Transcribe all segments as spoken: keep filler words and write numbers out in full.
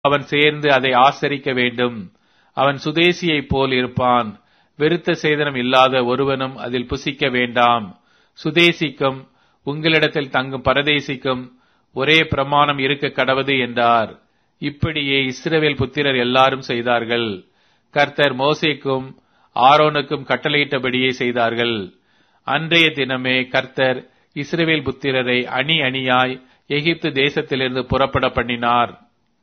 அவன் சேர்ந்து அதை ஆசரிக்க வேண்டும். அவன் சுதேசியைப் போல் இருப்பான். விருத்த சேதனம் இல்லாத ஒருவனும் அதில் புசிக்க வேண்டாம். சுதேசிக்கும் உங்களிடத்தில் தங்கும் பரதேசிக்கும் ஒரே பிரமாணம் இருக்க கடவது என்றார். இப்படியே இஸ்ரவேல் புத்திரர் எல்லாரும் செய்தார்கள். கர்த்தர் மோசேக்கும் ஆரோனுக்கும் கட்டளையிட்டபடியே செய்தார்கள். அன்றைய தினமே கர்த்தர் இஸ்ரவேல் புத்திரரை அணி அணியாய் எகிப்து தேசத்திலிருந்து புறப்பட பண்ணினார்.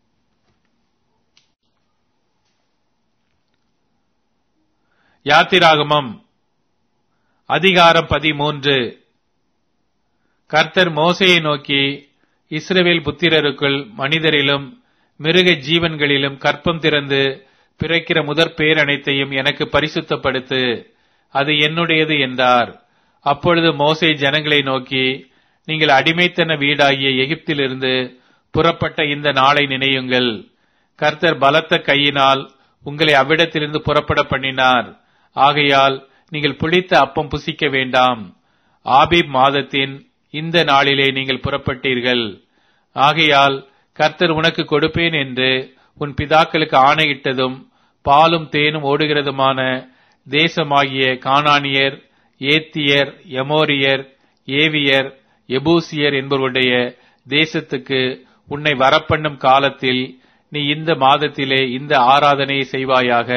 யாத்திராகமம் அதிகாரம் பதிமூன்று. கர்த்தர் மோசேயை நோக்கி, இஸ்ரவேல் புத்திரருக்குள் மனிதரிலும் மிருக ஜீவன்களிலும் கற்பம் திறந்து பிறக்கிற முதற் பேர் அனைத்தையும் எனக்கு பரிசுத்தப்படுத்து, அது என்னுடையது என்றார். அப்பொழுது மோசே ஜனங்களை நோக்கி, நீங்கள் அடிமைத்தன வீடாகிய எகிப்திலிருந்து புறப்பட்ட இந்த நாளை நினையுங்கள். கர்த்தர் பலத்த கையினால் உங்களை அவ்விடத்திலிருந்து புறப்பட பண்ணினார். ஆகையால் நீங்கள் புளித்த அப்பம் புசிக்க வேண்டாம். ஆபீப் மாதத்தின் இந்த நாளிலே நீங்கள் புறப்பட்டீர்கள். ஆகையால் கர்த்தர் உனக்கு கொடுப்பேன் என்று உன் பிதாக்களுக்கு ஆணையிட்டதும் பாலும் தேனும் ஓடுகிறதுமான தேசமாகிய கானானியர், ஏத்தியர், எமோரியர், ஏவியர், எபூசியர் என்பவருடைய தேசத்துக்கு உன்னை வரப்பண்ணும் காலத்தில் நீ இந்த மாதத்திலே இந்த ஆராதனையை செய்வாயாக.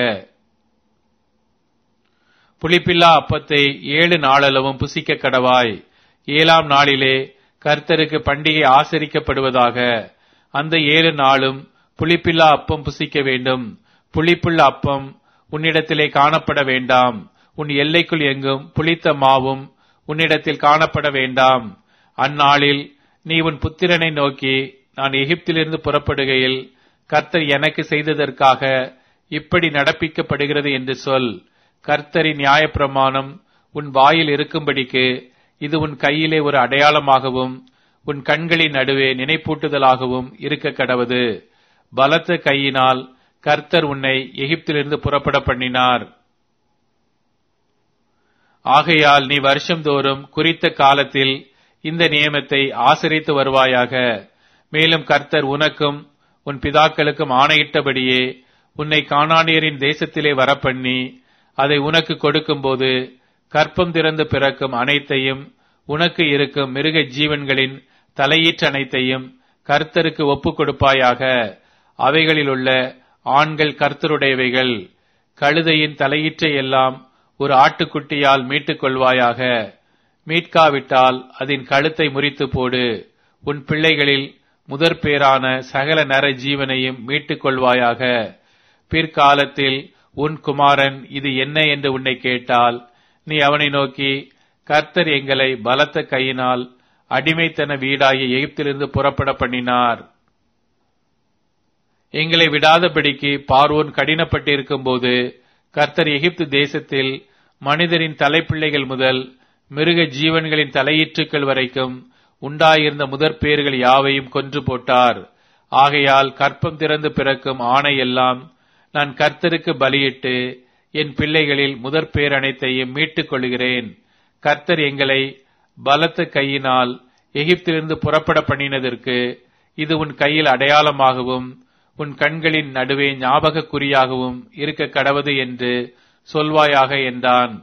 புளிப்பில்லா அப்பத்தை ஏழு நாளளவும் புசிக்க கடவாய். ஏழாம் நாளிலே கர்த்தருக்கு பண்டிகை ஆசரிக்கப்படுவதாக. அந்த ஏழு நாளும் புளிப்பில்லா அப்பம் புசிக்க வேண்டும். புளிப்புள்ள அப்பம் உன்னிடத்திலே காணப்பட வேண்டாம். உன் எல்லைக்குள் எங்கும் புளித்த மாவும் உன்னிடத்தில் காணப்பட வேண்டாம். அந்நாளில் நீ உன் புத்திரனை நோக்கி, நான் எகிப்திலிருந்து புறப்படுகையில் கர்த்தர் எனக்கு செய்ததற்காக இப்படி நடப்பிக்கப்படுகிறது என்று சொல். கர்த்தரின் நியாயப்பிரமாணம் உன் வாயில் இருக்கும்படிக்கு இது உன் கையிலே ஒரு அடையாளமாகவும் உன் கண்களின் நடுவே நினைப்பூட்டுதலாகவும் இருக்க கடவது. பலத்த கையினால் கர்த்தர் உன்னை எகிப்திலிருந்து புறப்பட பண்ணினார். ஆகையால் நீ வருஷம்தோறும் குறித்த காலத்தில் இந்த நியமத்தை ஆசரித்து வருவாயாக. மேலும் கர்த்தர் உனக்கும் உன் பிதாக்களுக்கும் ஆணையிட்டபடியே உன்னை கானானியரின் தேசத்திலே வரப்பண்ணி அதை உனக்கு கொடுக்கும்போது கற்பம் திறந்து பிறக்கும் அனைத்தையும் உனக்கு இருக்கும் மிருக ஜீவன்களின் தலையீற்று அனைத்தையும் கர்த்தருக்கு ஒப்புக் கொடுப்பாயாக. அவைகளில் உள்ள ஆண்கள் கர்த்தருடையவைகள். கழுதையின் தலையீற்றை எல்லாம் ஒரு ஆட்டுக்குட்டியால் மீட்டுக் கொள்வாயாக. மீட்காவிட்டால் அதன் கழுத்தை முறித்து போடு. உன் பிள்ளைகளில் முதற் பேரான சகல நர ஜீவனையும் மீட்டுக் கொள்வாயாக. பிற்காலத்தில் உன் குமாரன் இது என்ன என்று உன்னை கேட்டால் நீ அவனை நோக்கி, கர்த்தர் எங்களை பலத்த கையினால் அடிமைத்தன வீடாகிய எகிப்திலிருந்து புறப்பட பண்ணினார். எங்களை விடாதபடிக்கு பார்வோன் கடினப்பட்டிருக்கும் போது கர்த்தர் எகிப்து தேசத்தில் மனிதரின் தலைப்பிள்ளைகள் முதல் மிருக ஜீவன்களின் தலையீற்றுக்கள் வரைக்கும் உண்டாயிருந்த முதற் பேர்கள் யாவையும் கொன்று போட்டார். ஆகையால் கற்பம் திறந்து பிறக்கும் ஆணை எல்லாம் நான் கர்த்தருக்கு பலியிட்டு என் பிள்ளைகளில் முதற் பேர் அனைத்தையும் மீட்டுக் கொள்கிறேன். கர்த்தர் எங்களை பலத்த கையினால் எகிப்திலிருந்து புறப்பட பண்ணினதற்கு இது உன் கையில் அடையாளமாகவும் உன் கண்களின் நடுவே ஞாபக குறியாகவும் இருக்க கடவது என்று சொல்வாயாக என்றான்.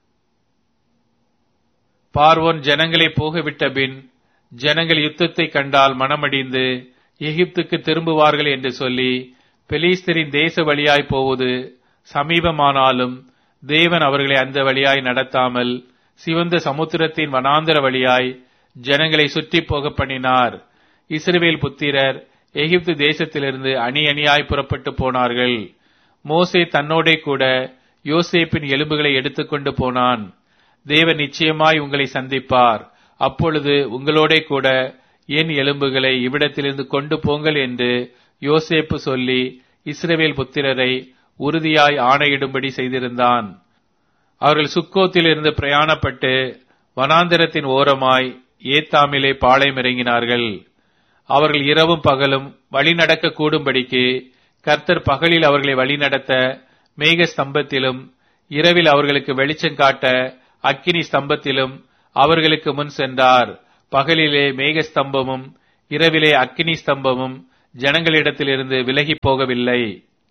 பார்வோன் ஜனங்களை போகவிட்ட பின் ஜனங்கள் யுத்தத்தை கண்டால் மனமடிந்து எகிப்துக்கு திரும்புவார்கள் என்று சொல்லி பெலிஸ்தரின் தேச வழியாய் போவது சமீபமானாலும் தேவன் அவர்களை அந்த வழியாய் நடத்தாமல் சிவந்த சமுத்திரத்தின் வனாந்தர வழியாய் ஜனங்களை சுற்றி போக பண்ணினார். இஸ்ரவேல் புத்திரர் எகிப்து தேசத்திலிருந்து அணி அணியாய் புறப்பட்டு போனார்கள். மோசே தன்னோடே கூட யோசேப்பின் எலும்புகளை எடுத்துக்கொண்டு போனான். தேவன் நிச்சயமாய் உங்களை சந்திப்பார். அப்பொழுது உங்களோடே கூட என் எலும்புகளை இவ்விடத்திலிருந்து கொண்டு போங்கள் என்று யோசேப்பு சொல்லி இஸ்ரவேல் புத்திரரை உறுதியாய் ஆணையிடும்படி செய்திருந்தான். அவர்கள் சுக்கோத்திலிருந்து பிரயாணப்பட்டு வனாந்திரத்தின் ஓரமாய் ஏத்தாமிலே பாளையம் இறங்கினார்கள். அவர்கள் இரவும் பகலும் வழி நடக்க கூடும்படிக்கு கர்த்தர் பகலில் அவர்களை வழிநடத்த மேக ஸ்தம்பத்திலும் இரவில் அவர்களுக்கு வெளிச்சம் காட்ட அக்கினி ஸ்தம்பத்திலும் அவர்களுக்கு முன் சென்றார். பகலிலே மேக ஸ்தம்பமும் இரவிலே அக்கினி ஸ்தம்பமும் ஜனங்களிடத்திலிருந்து விலகிப் போகவில்லை.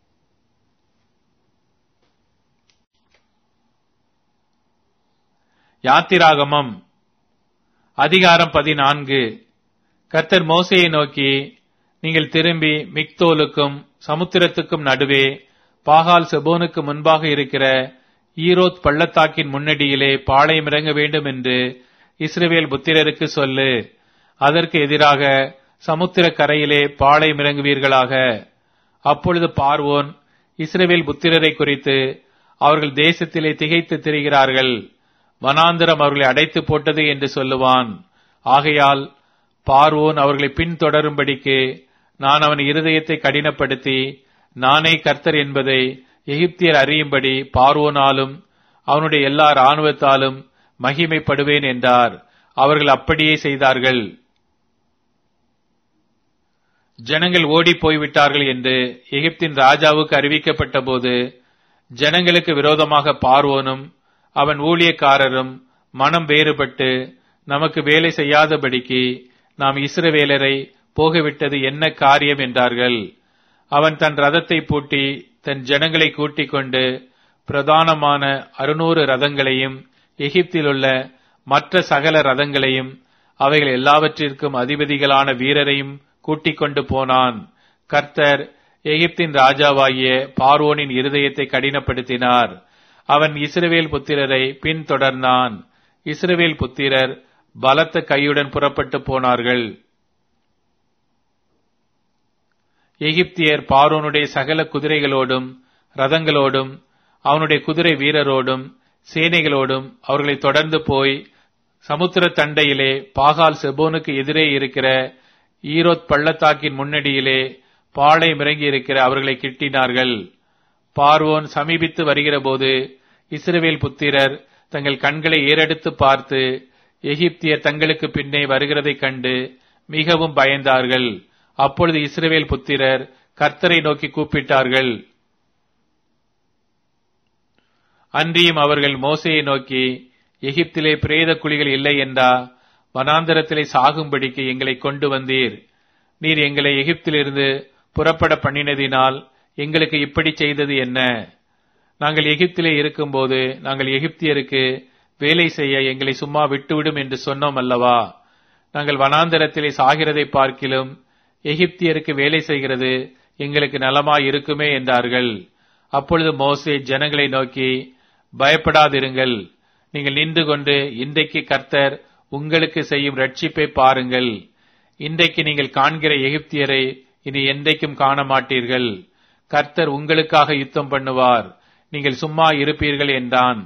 யாத்திராகமம் அதிகாரம் பதினான்கு. கர்த்தர் மோசேயை நோக்கி, நீங்கள் திரும்பி மிக்தோலுக்கும் சமுத்திரத்துக்கும் நடுவே பாகால் செபோனுக்கு முன்பாக இருக்கிற ஈரோத் பள்ளத்தாக்கின் முன்னடியிலே பாளையம் இறங்க வேண்டும் என்று இஸ்ரவேல் புத்திரருக்கு சொல்லு. அதற்கு எதிராக சமுத்திர கரையிலே பாளையம் இறங்குவீர்களாக. அப்பொழுது பார்வோன் இஸ்ரவேல் புத்திரரை குறித்து, அவர்கள் தேசத்திலே திகைத்து திரிகிறார்கள், வனாந்தரம் அவர்களை அடைத்து போட்டது என்று சொல்லுவான். ஆகையால் பார்வோன் அவர்களை பின்தொடரும்படிக்கு நான் அவன் இருதயத்தை கடினப்படுத்தி, நானே கர்த்தர் என்பதை எகிப்தியர் அறியும்படி பார்வோனாலும் அவனுடைய எல்லா இராணுவத்தாலும் மகிமைப்படுவேன் என்றார். அவர்கள் அப்படியே செய்தார்கள். ஜனங்கள் ஓடி போய்விட்டார்கள் என்று எகிப்தின் ராஜாவுக்கு அறிவிக்கப்பட்ட போது, ஜனங்களுக்கு விரோதமாக பார்வோனும் அவன் ஊழியக்காரரும் மனம் வேறுபட்டு, நமக்கு வேலை செய்யாதபடிக்கு நாம் இஸ்ரவேலரை போகவிட்டது என்ன காரியம் என்றார்கள். அவன் தன் ரதத்தை பூட்டி தன் ஜனங்களை கூட்டிக் கொண்டு பிரதானமான அறுநூறு ரதங்களையும் எகிப்திலுள்ள மற்ற சகல ரதங்களையும் அவைகள் எல்லாவற்றிற்கும் அதிபதிகளான வீரரையும் கூட்டிக் கொண்டு போனான். கர்த்தர் எகிப்தின் ராஜாவாகிய பார்வோனின் இருதயத்தை கடினப்படுத்தினார். அவன் இஸ்ரவேல் புத்திரரை பின்தொடர்ந்தான். இஸ்ரவேல் புத்திரர் பலத்த கையுடன் புறப்பட்டு போனார்கள். எகிப்தியர் பார்வோனுடைய சகல குதிரைகளோடும் ரதங்களோடும் அவனுடைய குதிரை வீரரோடும் சேனைகளோடும் அவர்களை தொடர்ந்து போய் சமுத்திர தண்டையிலே பாகால் செபோனுக்கு எதிரே இருக்கிற ஈரோத் பள்ளத்தாக்கின் முன்னடியிலே பாளையம் இறங்கி இருக்கிற அவர்களை கிட்டினார்கள். பார்வோன் சமீபித்து வருகிற போது இஸ்ரவேல் புத்திரர் தங்கள் கண்களை ஏறெடுத்து பார்த்து, எகிப்தியர் தங்களுக்கு பின்னே வருகிறதைக் கண்டு மிகவும் பயந்தார்கள். அப்பொழுது இஸ்ரவேல் புத்திரர் கர்த்தரை நோக்கி கூப்பிட்டார்கள். அன்றியும் அவர்கள் மோசேயை நோக்கி, எகிப்திலே பிரேத குழிகள் இல்லை என்றா? வனாந்தரத்திலே சாகும்படிக்கு எங்களை கொண்டு வந்தீர். நீர் எங்களை எகிப்திலிருந்து புறப்பட பண்ணினதினால் எங்களுக்கு இப்படி செய்தது என்ன? நாங்கள் எகிப்திலே இருக்கும்போது நாங்கள் எகிப்தியருக்கு வேலை செய்ய எங்களை சும்மா விட்டுவிடும் என்று சொன்னோம் அல்லவா? நாங்கள் வனாந்தரத்திலே சாகிறதை பார்க்கிலும் எகிப்தியருக்கு வேலை செய்கிறது எங்களுக்கு நலமாய் இருக்குமே என்றார்கள். அப்பொழுது மோசே ஜனங்களை நோக்கி, பயப்படாதிருங்கள், நீங்கள் நின்று கொண்டு இன்றைக்கு கர்த்தர் உங்களுக்கு செய்யும் ரட்சிப்பை பாருங்கள். இன்றைக்கு நீங்கள் காண்கிற எகிப்தியரை இனி என்றைக்கும் காண மாட்டீர்கள். கர்த்தர் உங்களுக்காக யுத்தம் பண்ணுவார், நீங்கள் சும்மா இருப்பீர்கள் என்றான்.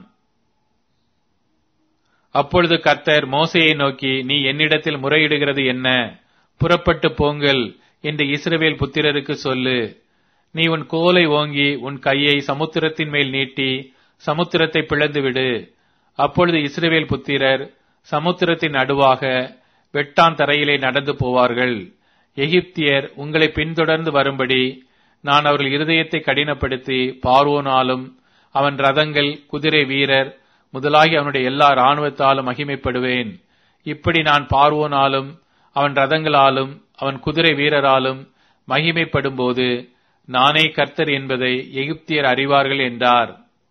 அப்பொழுது கர்த்தர் மோசேயை நோக்கி, நீ என்னிடத்தில் முறையிடுகிறது என்ன? புறப்பட்டு போங்கள் என்று இஸ்ரவேல் புத்திரருக்கு சொல்லு. நீ உன் கோலை ஓங்கி உன் கையை சமுத்திரத்தின் மேல் நீட்டி சமுத்திரத்தை பிளந்துவிடு. அப்பொழுது இஸ்ரவேல் புத்திரர் சமுத்திரத்தின் நடுவாக வெட்டான் தரையிலே நடந்து போவார்கள். எகிப்தியர் உங்களை பின்தொடர்ந்து வரும்படி நான் அவர்கள் இருதயத்தை கடினப்படுத்தி பார்வோனாலும் அவன் ரதங்கள் குதிரை வீரர் முதலாகி அவனுடைய எல்லா இராணுவத்தாலும் மகிமைப்படுவேன். இப்படி நான் பார்வோனாலும் அவன் ரதங்களாலும் அவன் குதிரை வீரராலும் மகிமைப்படும் போது நானே கர்த்தர் என்பதை எகிப்தியர் அறிவார்கள் என்றார்.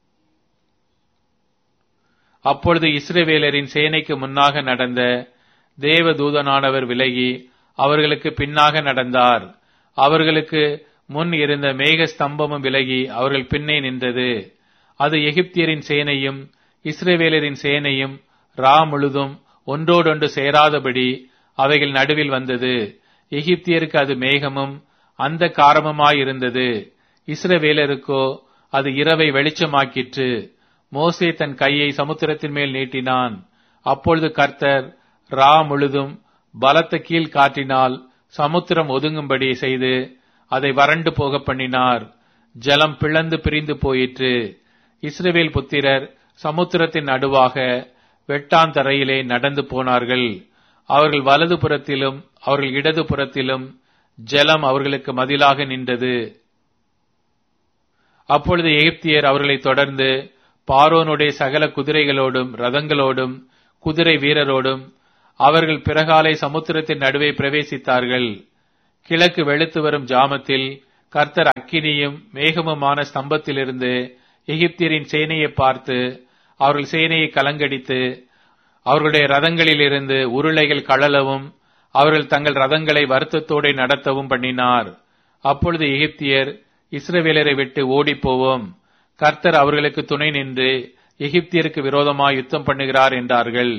அப்பொழுது இஸ்ரவேலரின் சேனைக்கு முன்னாக நடந்த தேவதூதனானவர் விலகி அவர்களுக்கு பின்னாக நடந்தார். அவர்களுக்கு முன் இருந்த மேக ஸ்தம்பமும் விலகி அவர்கள் பின்னே நின்றது. அது எகிப்தியரின் சேனையும் இஸ்ரவேலரின் சேனையும் ரா முழுதும் ஒன்றோடொன்று சேராதபடி அவைகள் நடுவில் வந்தது. எகிப்தியருக்கு அது மேகமும் அந்த காரமுமாயிருந்தது. இஸ்ரவேலருக்கோ அது இரவை வெளிச்சமாக்கிற்று. மோசே தன் கையை சமுத்திரத்தின் மேல் நீட்டினான். அப்பொழுது கர்த்தர் ரா முழுதும் பலத்த கீழ் காற்றினால் சமுத்திரம் ஒதுங்கும்படி செய்து அதை வறண்டு போக பண்ணினார். ஜலம் பிளந்து பிரிந்து போயிற்று. இஸ்ரவேல் புத்திரர் சமுத்திரத்தின் நடுவாக வெட்டான் தரையிலே நடந்து போனார்கள். அவர்கள் வலது புறத்திலும் அவர்கள் இடது புறத்திலும் ஜலம் அவர்களுக்கு மதிலாக நின்றது. அப்பொழுது எகிப்தியர் அவர்களை தொடர்ந்து பார்வோனுடைய சகல குதிரைகளோடும் ரதங்களோடும் குதிரை வீரரோடும் அவர்கள் பிறகாலை சமுத்திரத்தின் நடுவே பிரவேசித்தார்கள். கிழக்கு வெளுத்து வரும் ஜாமத்தில் கர்த்தர் அக்கினியும் மேகமுமான ஸ்தம்பத்திலிருந்து எகிப்தியரின் சேனையை பார்த்து அவர்கள் சேனையை கலங்கடித்து அவர்களுடைய ரதங்களிலிருந்து உருளைகள் கழலவும் அவர்கள் தங்கள் ரதங்களை வருத்தத்தோடு நடத்தவும் பண்ணினார். அப்பொழுது எகிப்தியர் இஸ்ரவேலரை விட்டு ஓடிப்போவோம், கர்த்தர் அவர்களுக்கு துணை நின்று எகிப்தியருக்கு விரோதமாய் யுத்தம் பண்ணுகிறார் என்றார்கள்.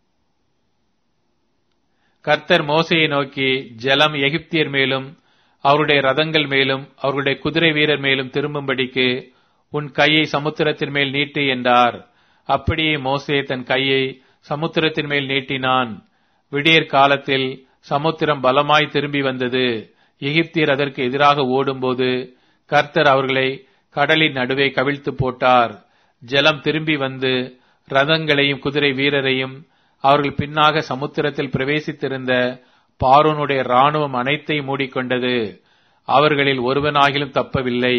கர்த்தர் மோசையை நோக்கி, ஜலம் எகிப்தியர் மேலும் அவருடைய ரதங்கள் மேலும் அவருடைய குதிரை வீரர் மேலும் திரும்பும்படிக்கு உன் கையை சமுத்திரத்தின் மேல் நீட்டு என்றார். அப்படியே மோசே தன் கையை சமுத்திரத்தின் மேல் நீட்டினான். விடியற் காலத்தில் சமுத்திரம் பலமாய் திரும்பி வந்தது. எகிப்தியர் அதற்கு எதிராக ஓடும்போது கர்த்தர் அவர்களை கடலின் நடுவே கவிழ்த்து போட்டார். ஜலம் திரும்பி வந்து ரதங்களையும் குதிரை வீரரையும் அவர்கள் பின்னாக சமுத்திரத்தில் பிரவேசித்திருந்த பார்வோனுடைய ராணுவம் அனைத்தையும் மூடிக்கொண்டது. அவர்களில் ஒருவனாகிலும் தப்பவில்லை.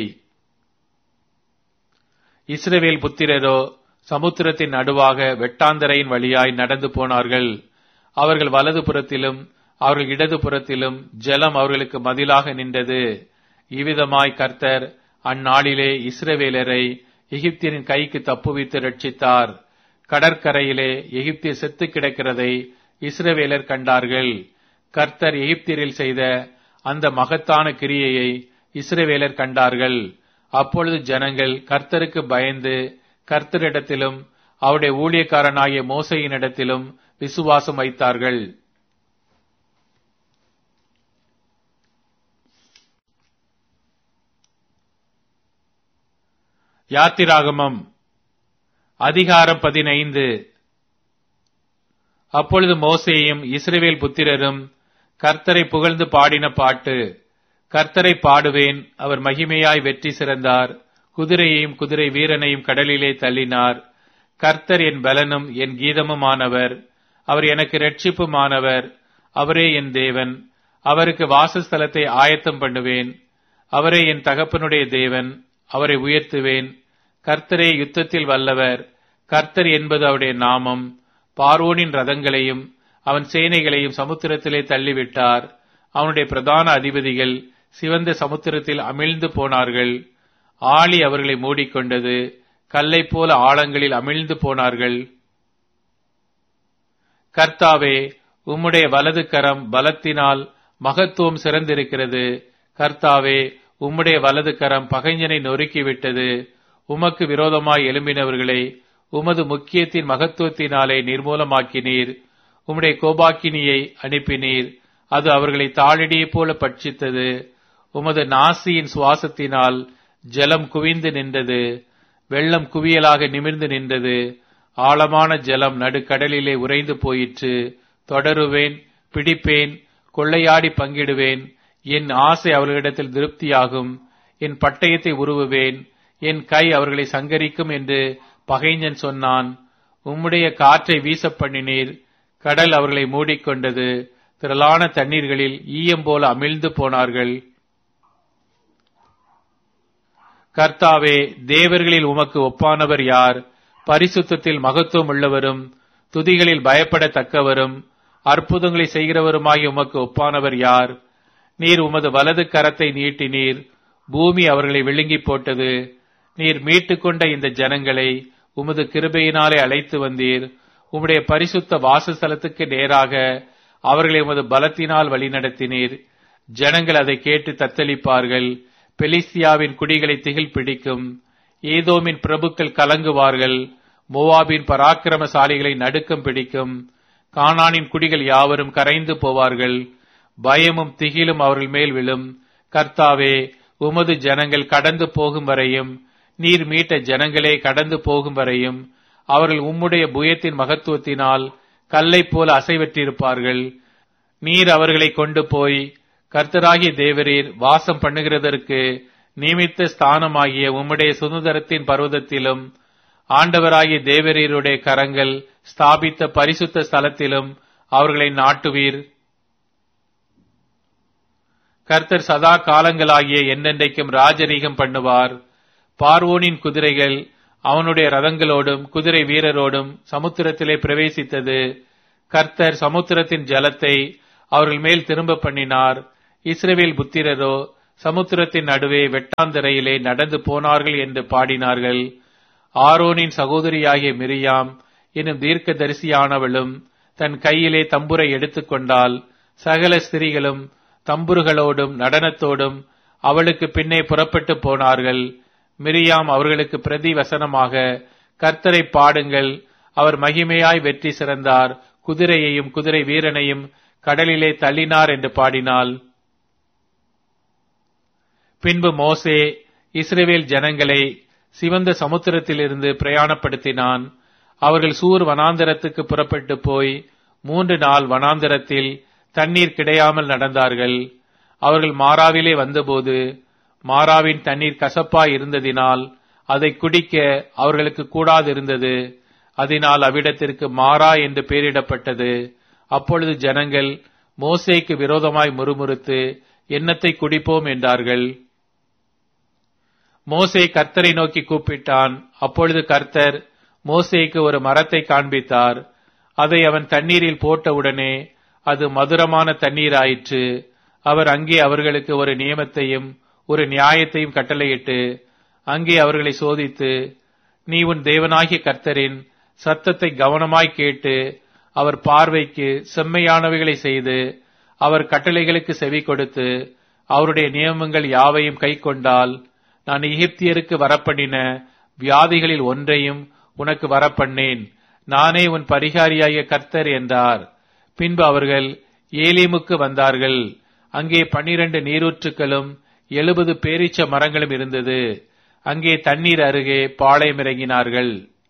இஸ்ரவேல் புத்திரரோ சமுத்திரத்தின் நடுவாக வெட்டாந்தரையின் வழியாய் நடந்து போனார்கள். அவர்கள் வலது புறத்திலும் அவர்கள் இடது புறத்திலும் ஜலம் அவர்களுக்கு மதிலாக நின்றது. இவ்விதமாய் கர்த்தர் அந்நாளிலே இஸ்ரவேலரை எகிப்தியரின் கைக்கு தப்புவித்து ரட்சித்தார். கடற்கரையிலே எகிப்தியர் செத்து கிடக்கிறதை இஸ்ரவேலர் கண்டார்கள். கர்த்தர் எகிப்தியரில் செய்த அந்த மகத்தான கிரியையை இஸ்ரவேலர் கண்டார்கள். அப்பொழுது ஜனங்கள் கர்த்தருக்கு பயந்து கர்த்தரிடத்திலும் அவருடைய ஊழியக்காரனாகிய மோசையினிடத்திலும் விசுவாசம் வைத்தார்கள். யாத்திராகமம் அதிகாரம் பதினைந்து. அப்பொழுது மோசேயும் இஸ்ரவேல் புத்திரரும் கர்த்தரை புகழ்ந்து பாடின பாட்டு. கர்த்தரை பாடுவேன், அவர் மகிமையாய் வெற்றி சிறந்தார். குதிரையையும் குதிரை வீரனையும் கடலிலே தள்ளினார். கர்த்தர் என் பலனும் என் கீதமுமானவர். அவர் எனக்கு இரட்சிப்புமானவர். அவரே என் தேவன். அவருக்கு வாசஸ்தலத்தை ஆயத்தம் பண்ணுவேன். அவரே என் தகப்பனுடைய தேவன். அவரை உயர்த்துவேன். கர்த்தரே யுத்தத்தில் வல்லவர். கர்த்தர் என்பது அவருடைய நாமம். பார்வோனின் ரதங்களையும் அவன் சேனைகளையும் சமுத்திரத்திலே தள்ளிவிட்டார். அவனுடைய பிரதான அதிபதிகள் சிவந்த சமுத்திரத்தில் அமிழ்ந்து போனார்கள். ஆழி அவர்களை மூடிக்கொண்டது. கல்லை போல ஆழங்களில் அமிழ்ந்து போனார்கள். கர்த்தாவே, உம்முடைய வலது கரம் பலத்தினால் மகத்துவம் சிறந்திருக்கிறது. கர்த்தாவே, உம்முடைய வலது கரம் பகைஞனை நொறுக்கிவிட்டது. உமக்கு விரோதமாய் எழும்பினவர்களை உமது முக்கியத்தின் மகத்துவத்தினாலே நிர்மூலமாக்கினீர். உம்முடைய கோபாக்கினியை அனுப்பினீர். அது அவர்களை தாழிடியை போல பட்சித்தது. உமது நாசியின் சுவாசத்தினால் ஜலம் குவிந்து நின்றது. வெள்ளம் குவியலாக நிமிர்ந்து நின்றது. ஆழமான ஜலம் நடுக்கடலிலே உறைந்து போயிற்று. தொடருவேன், பிடிப்பேன், கொள்ளையாடி பங்கிடுவேன். என் ஆசை அவர்களிடத்தில் திருப்தியாகும். என் பட்டயத்தை உருவுவேன். என் கை அவர்களை சங்கரிக்கும் என்று பகைஞன் சொன்னான். உம்முடைய காற்றை வீச பண்ணினீர். கடல் அவர்களை மூடிக்கொண்டது. திரளான தண்ணீர்களில் ஈயம் போல அமிழ்ந்து போனார்கள். கர்த்தாவே, தேவர்களில் உமக்கு ஒப்பானவர் யார்? பரிசுத்தத்தில் மகத்துவம் உள்ளவரும் துதிகளில் பயப்படத்தக்கவரும் அற்புதங்களை செய்கிறவருமாகி உமக்கு ஒப்பானவர் யார்? நீர் உமது வலது கரத்தை நீட்டினீர். பூமி அவர்களை விழுங்கி போட்டது. நீர் மீட்டுக்கொண்ட இந்த ஜனங்களை உமது கிருபையினாலே அழைத்து வந்தீர். உம்முடைய பரிசுத்த வாசஸ்தலத்துக்கு நேராக அவர்களை உமது பலத்தினால் வழிநடத்தினீர். ஜனங்கள் அதை கேட்டு தத்தளிப்பார்கள். பெலிஸ்தியாவின் குடிகளை திகில் பிடிக்கும். ஏதோமின் பிரபுக்கள் கலங்குவார்கள். மோவாபின் பராக்கிரமசாலிகளை நடுக்கம் பிடிக்கும். கானானின் குடிகள் யாவரும் கரைந்து போவார்கள். பயமும் திகிலும் அவர்கள் மேல் விழும். கர்த்தாவே, உமது ஜனங்கள் கடந்து போகும் வரையும், நீர் மீட்ட ஜனங்களே கடந்து போகும் வரையும் அவர்கள் உம்முடைய புயத்தின் மகத்துவத்தினால் கல்லை போல அசைவற்றிருப்பார்கள். நீர் அவர்களை கொண்டு போய் கர்த்தராகிய தேவரீர் வாசம் பண்ணுகிறதற்கு நியமித்த ஸ்தானமாகிய உம்முடைய சுதந்திரத்தின் பர்வதத்திலும் ஆண்டவராகிய தேவரீருடைய கரங்கள் ஸ்தாபித்த பரிசுத்த ஸ்தலத்திலும் அவர்களை நாட்டுவீர். கர்த்தர் சதா காலங்களாகிய என்னென்றைக்கும் ராஜரீகம் பண்ணுவார். பார்வோனின் குதிரைகள் அவனுடைய ரதங்களோடும் குதிரை வீரரோடும் சமுத்திரத்திலே பிரவேசித்தது. கர்த்தர் சமுத்திரத்தின் ஜலத்தை அவர்கள் மேல் திரும்ப பண்ணினார். இஸ்ரவேல் புத்திரரோ சமுத்திரத்தின் நடுவே வெட்டாந்தரையிலே நடந்து போனார்கள் என்று பாடினார்கள். ஆரோனின் சகோதரியாகிய மிரியாம் எனும் தீர்க்கதரிசியானவளும் தன் கையிலே தம்புரை எடுத்துக்கொண்டால் சகல ஸ்திரீகளும் தம்புருகளோடும் நடனத்தோடும் அவளுக்கு பின்னே புறப்பட்டு போனார்கள். மிரியாம் அவர்களுக்கு பிரதி வசனமாக, கர்த்தரை பாடுங்கள், அவர் மகிமையாய் வெற்றி சிறந்தார், குதிரையையும் குதிரை வீரனையும் கடலிலே தள்ளினார் என்று பாடினாள். பின்பு மோசே இஸ்ரவேல் ஜனங்களை சிவந்த சமுத்திரத்திலிருந்து பிரயாணப்படுத்தினான். அவர்கள் சூர் வனாந்தரத்துக்கு புறப்பட்டு போய் மூன்று நாள் வனாந்தரத்தில் தண்ணீர் கிடையாமல் நடந்தார்கள். அவர்கள் மாராவிலே வந்தபோது மாராவின் தண்ணீர் கசப்பாய் இருந்ததினால் அதை குடிக்க அவர்களுக்கு கூடாதிருந்தது. அதனால் அவ்விடத்திற்கு மாரா என்று பெயரிடப்பட்டது. அப்பொழுது ஜனங்கள் மோசேக்கு விரோதமாய் முறுமுறுத்து என்னத்தை குடிப்போம் என்றார்கள். மோசே கர்த்தரை நோக்கி கூப்பிட்டான். அப்பொழுது கர்த்தர் மோசேக்கு ஒரு மரத்தை காண்பித்தார். அதை அவன் தண்ணீரில் போட்டவுடனே அது மதுரமான தண்ணீராயிற்று. அவர் அங்கே அவர்களுக்கு ஒரு நியமத்தையும் ஒரு நியாயத்தையும் கட்டளையிட்டு அங்கே அவர்களை சோதித்து, நீ உன் தேவனாகிய கர்த்தரின் சத்தத்தை கவனமாய் கேட்டு அவர் பார்வைக்கு செம்மையானவைகளை செய்து அவர் கட்டளைகளுக்கு செவி கொடுத்து அவருடைய நியமங்கள் யாவையும் கை கொண்டால் நான் எகிப்தியருக்கு வரப்பண்ணின வியாதிகளில் ஒன்றையும் உனக்கு வரப்பண்ணேன். நானே உன் பரிகாரியாகிய கர்த்தர் என்றார். பின்பு அவர்கள் ஏலிமுக்கு வந்தார்கள். அங்கே பன்னிரண்டு நீரூற்றுக்களும் எழுபது பேரீச்ச மரங்களும் இருந்தது. அங்கே தண்ணீர் அருகே பாளையம் இறங்கினார்கள்.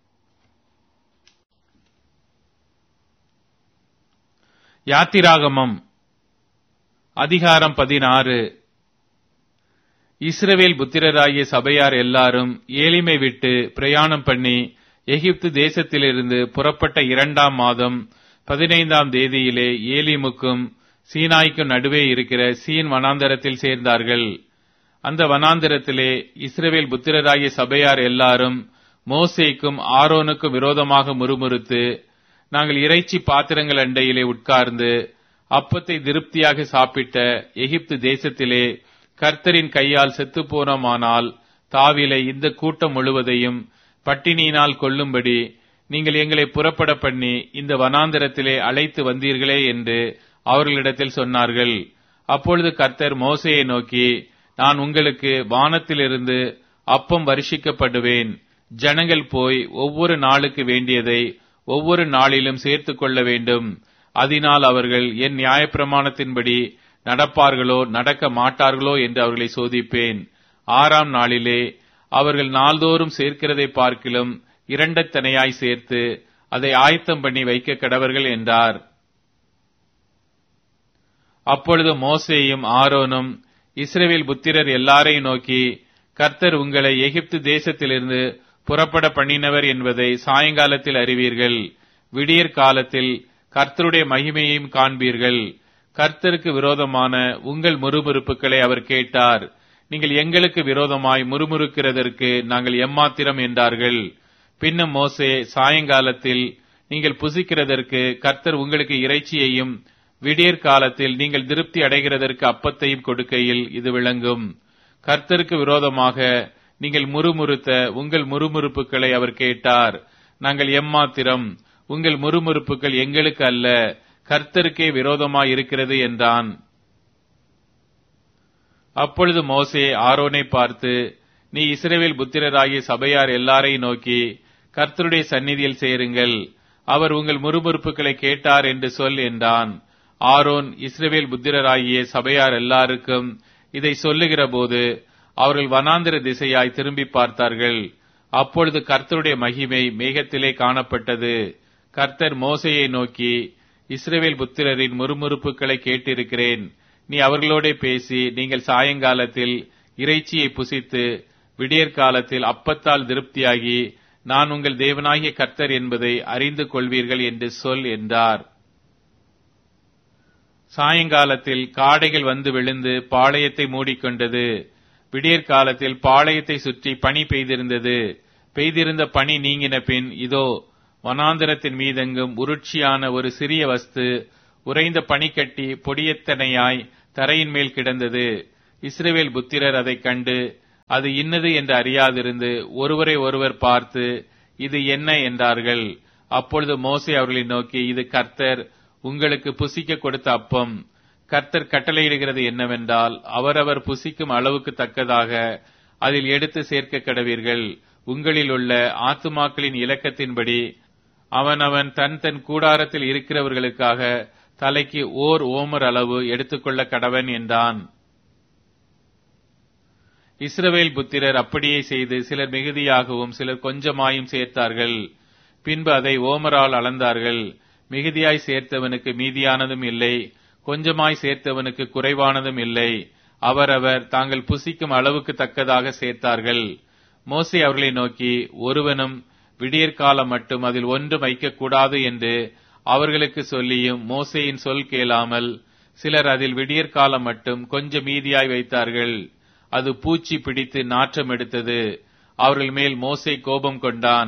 யாத்திராகமம் அதிகாரம் பதினாறு. இஸ்ரவேல் புத்திரராகிய சபையார் எல்லாரும் ஏலிமை விட்டு பிரயாணம் பண்ணி எகிப்து தேசத்திலிருந்து புறப்பட்ட இரண்டாம் மாதம் பதினைந்தாம் தேதியிலே ஏலிமுக்கும் சீனாய்க்கும் நடுவே இருக்கிற சீன் வனாந்தரத்தில் சேர்ந்தார்கள். அந்த வனாந்தரத்திலே இஸ்ரவேல் புத்திரராகிய சபையார் எல்லாரும் மோசேக்கும் ஆரோனுக்கும் விரோதமாக முறுமுறுத்து, நாங்கள் இறைச்சி பாத்திரங்கள் அண்டையிலே உட்கார்ந்து அப்பத்தை திருப்தியாக சாப்பிட்ட எகிப்து தேசத்திலே கர்த்தரின் கையால் செத்துப்போனோமானால் தாவிலை இந்த கூட்டம் முழுவதையும் பட்டினியினால் கொல்லும்படி நீங்கள் எங்களை புறப்பட பண்ணி இந்த வனாந்தரத்திலே அழைத்து வந்தீர்களே என்று அவர்களிடத்தில் சொன்னார்கள். அப்பொழுது கர்த்தர் மோசேயை நோக்கி, நான் உங்களுக்கு வானத்திலிருந்து அப்பம் வருஷிக்கப்படுவேன். ஜனங்கள் போய் ஒவ்வொரு நாளுக்கு வேண்டியதை ஒவ்வொரு நாளிலும் சேர்த்து கொள்ள வேண்டும். அதனால் அவர்கள் என் நியாயப்பிரமாணத்தின்படி நடப்பார்களோ நடக்க மாட்டார்களோ என்று அவர்களை சோதிப்பேன். ஆறாம் நாளிலே அவர்கள் நாள்தோறும் சேர்க்கிறதை பார்க்கிலும் இரண்டத்தனையாய் சேர்த்து அதை ஆயத்தம் பண்ணி வைக்க கடவர்கள் என்றார். அப்பொழுது மோசேயும் ஆரோனும் இஸ்ரவேல் புத்திரர் எல்லாரையும் நோக்கி, கர்த்தர் உங்களை எகிப்து தேசத்திலிருந்து புறப்பட பண்ணினவர் என்பதை சாயங்காலத்தில் அறிவீர்கள். விடியற் காலத்தில் கர்த்தருடைய மகிமையையும் காண்பீர்கள். கர்த்தருக்கு விரோதமான உங்கள் முறுமுறுப்புகளை அவர் கேட்டார். நீங்கள் எங்களுக்கு விரோதமாய் முறுமுறுக்கிறதற்கு நாங்கள் எம்மாத்திரம் என்றார்கள். பின்னும் மோசே, சாயங்காலத்தில் நீங்கள் புசிக்கிறதற்கு கர்த்தர் உங்களுக்கு இறைச்சியையும் விடியற் காலத்தில் நீங்கள் திருப்தி அடைகிறதற்கு அப்பத்தையும் கொடுக்கையில் இது விளங்கும். கர்த்தருக்கு விரோதமாக நீங்கள் முறுமுறுத்த உங்கள் முறுமுறுப்புகளை அவர் கேட்டார். நாங்கள் எம்மாத்திரம், உங்கள் முறுமுறுப்புகள் எங்களுக்கு அல்ல, கர்த்தருக்கே விரோதமாய் இருக்கிறது என்றான். அப்பொழுது மோசே ஆரோனை பார்த்து, நீ இஸ்ரவேல் புத்திரராகிய சபையார் எல்லாரையும் நோக்கி கர்த்தருடைய சந்நிதியில் சேருங்கள், அவர் உங்கள் முறுமுறுப்புகளை கேட்டார் என்று சொல் என்றான். ஆரோன் இஸ்ரவேல் புத்திரராகிய சபையார் எல்லாருக்கும் இதை சொல்லுகிற போது அவர்கள் வனாந்திர திசையாய் திரும்பி பார்த்தார்கள். அப்பொழுது கர்த்தருடைய மகிமை மேகத்திலே காணப்பட்டது. கர்த்தர் மோசேயை நோக்கி, இஸ்ரவேல் புத்திரரின் முறுமுறுப்புகளை கேட்டிருக்கிறேன். நீ அவர்களோட பேசி, நீங்கள் சாயங்காலத்தில் இறைச்சியை புசித்து விடியற் காலத்தில் அப்பத்தால் திருப்தியாகி நான் உங்கள் தேவனாகிய கர்த்தர் என்பதை அறிந்து கொள்வீர்கள் என்று சொல் என்றார். சாயங்காலத்தில் காடைகள் வந்து விழுந்து பாளையத்தை மூடிக்கொண்டது. விடியற் காலத்தில் பாளையத்தை சுற்றி பனி பெய்திருந்தது. பெய்திருந்த பனி நீங்கின பின் இதோ வனாந்தரத்தின் மீதெங்கும் உருட்சியான ஒரு சிறிய வஸ்து உறைந்த பனிக்கட்டி பொடியத்தனையாய் தரையின் மேல் கிடந்தது. இஸ்ரவேல் புத்திரர் அதைக் கண்டு அது இன்னது என்று அறியாதிருந்து ஒருவரை ஒருவர் பார்த்து இது என்ன என்றார்கள். அப்பொழுது மோசே அவர்களை நோக்கி, இது கர்த்தர் உங்களுக்கு புசிக்க கொடுத்த அப்பம். கர்த்தர் கட்டளையிடுகிறது என்னவென்றால், அவரவர் புசிக்கும் அளவுக்கு தக்கதாக அதில் எடுத்து சேர்க்க கடவீர்கள். உங்களில் உள்ள ஆத்துமாக்களின் இலக்கத்தின்படி அவனவன் தன் தன் கூடாரத்தில் இருக்கிறவர்களுக்காக தலைக்கு ஓர் ஓமர் அளவு எடுத்துக்கொள்ள கடவன் என்றான். இஸ்ரவேல் புத்திரர் அப்படியே செய்து சிலர் மிகுதியாகவும் சிலர் கொஞ்சமாயும் சேர்த்தார்கள். பின்பு அதை ஓமரால் அளந்தார்கள். மிகுதியாய் சேர்த்தவனுக்கு மீதியானதும் இல்லை, கொஞ்சமாய் சேர்த்தவனுக்கு குறைவானதும் இல்லை. அவரவர் தாங்கள் புசிக்கும் அளவுக்கு தக்கதாக சேர்த்தார்கள். மோசே அவர்களை நோக்கி, ஒருவனும் விடியற்காலம் மட்டும் அதில் ஒன்றும் வைக்கக்கூடாது என்று அவர்களுக்கு சொல்லியும் மோசேயின் சொல் கேளாமல் சிலர் அதில் விடியற்காலம் மட்டும் கொஞ்சம் மீதியாய் வைத்தார்கள். அது பூச்சி பிடித்து நாற்றம் எடுத்தது. அவர்கள் மேல் மோசே கோபம் கொண்டான்.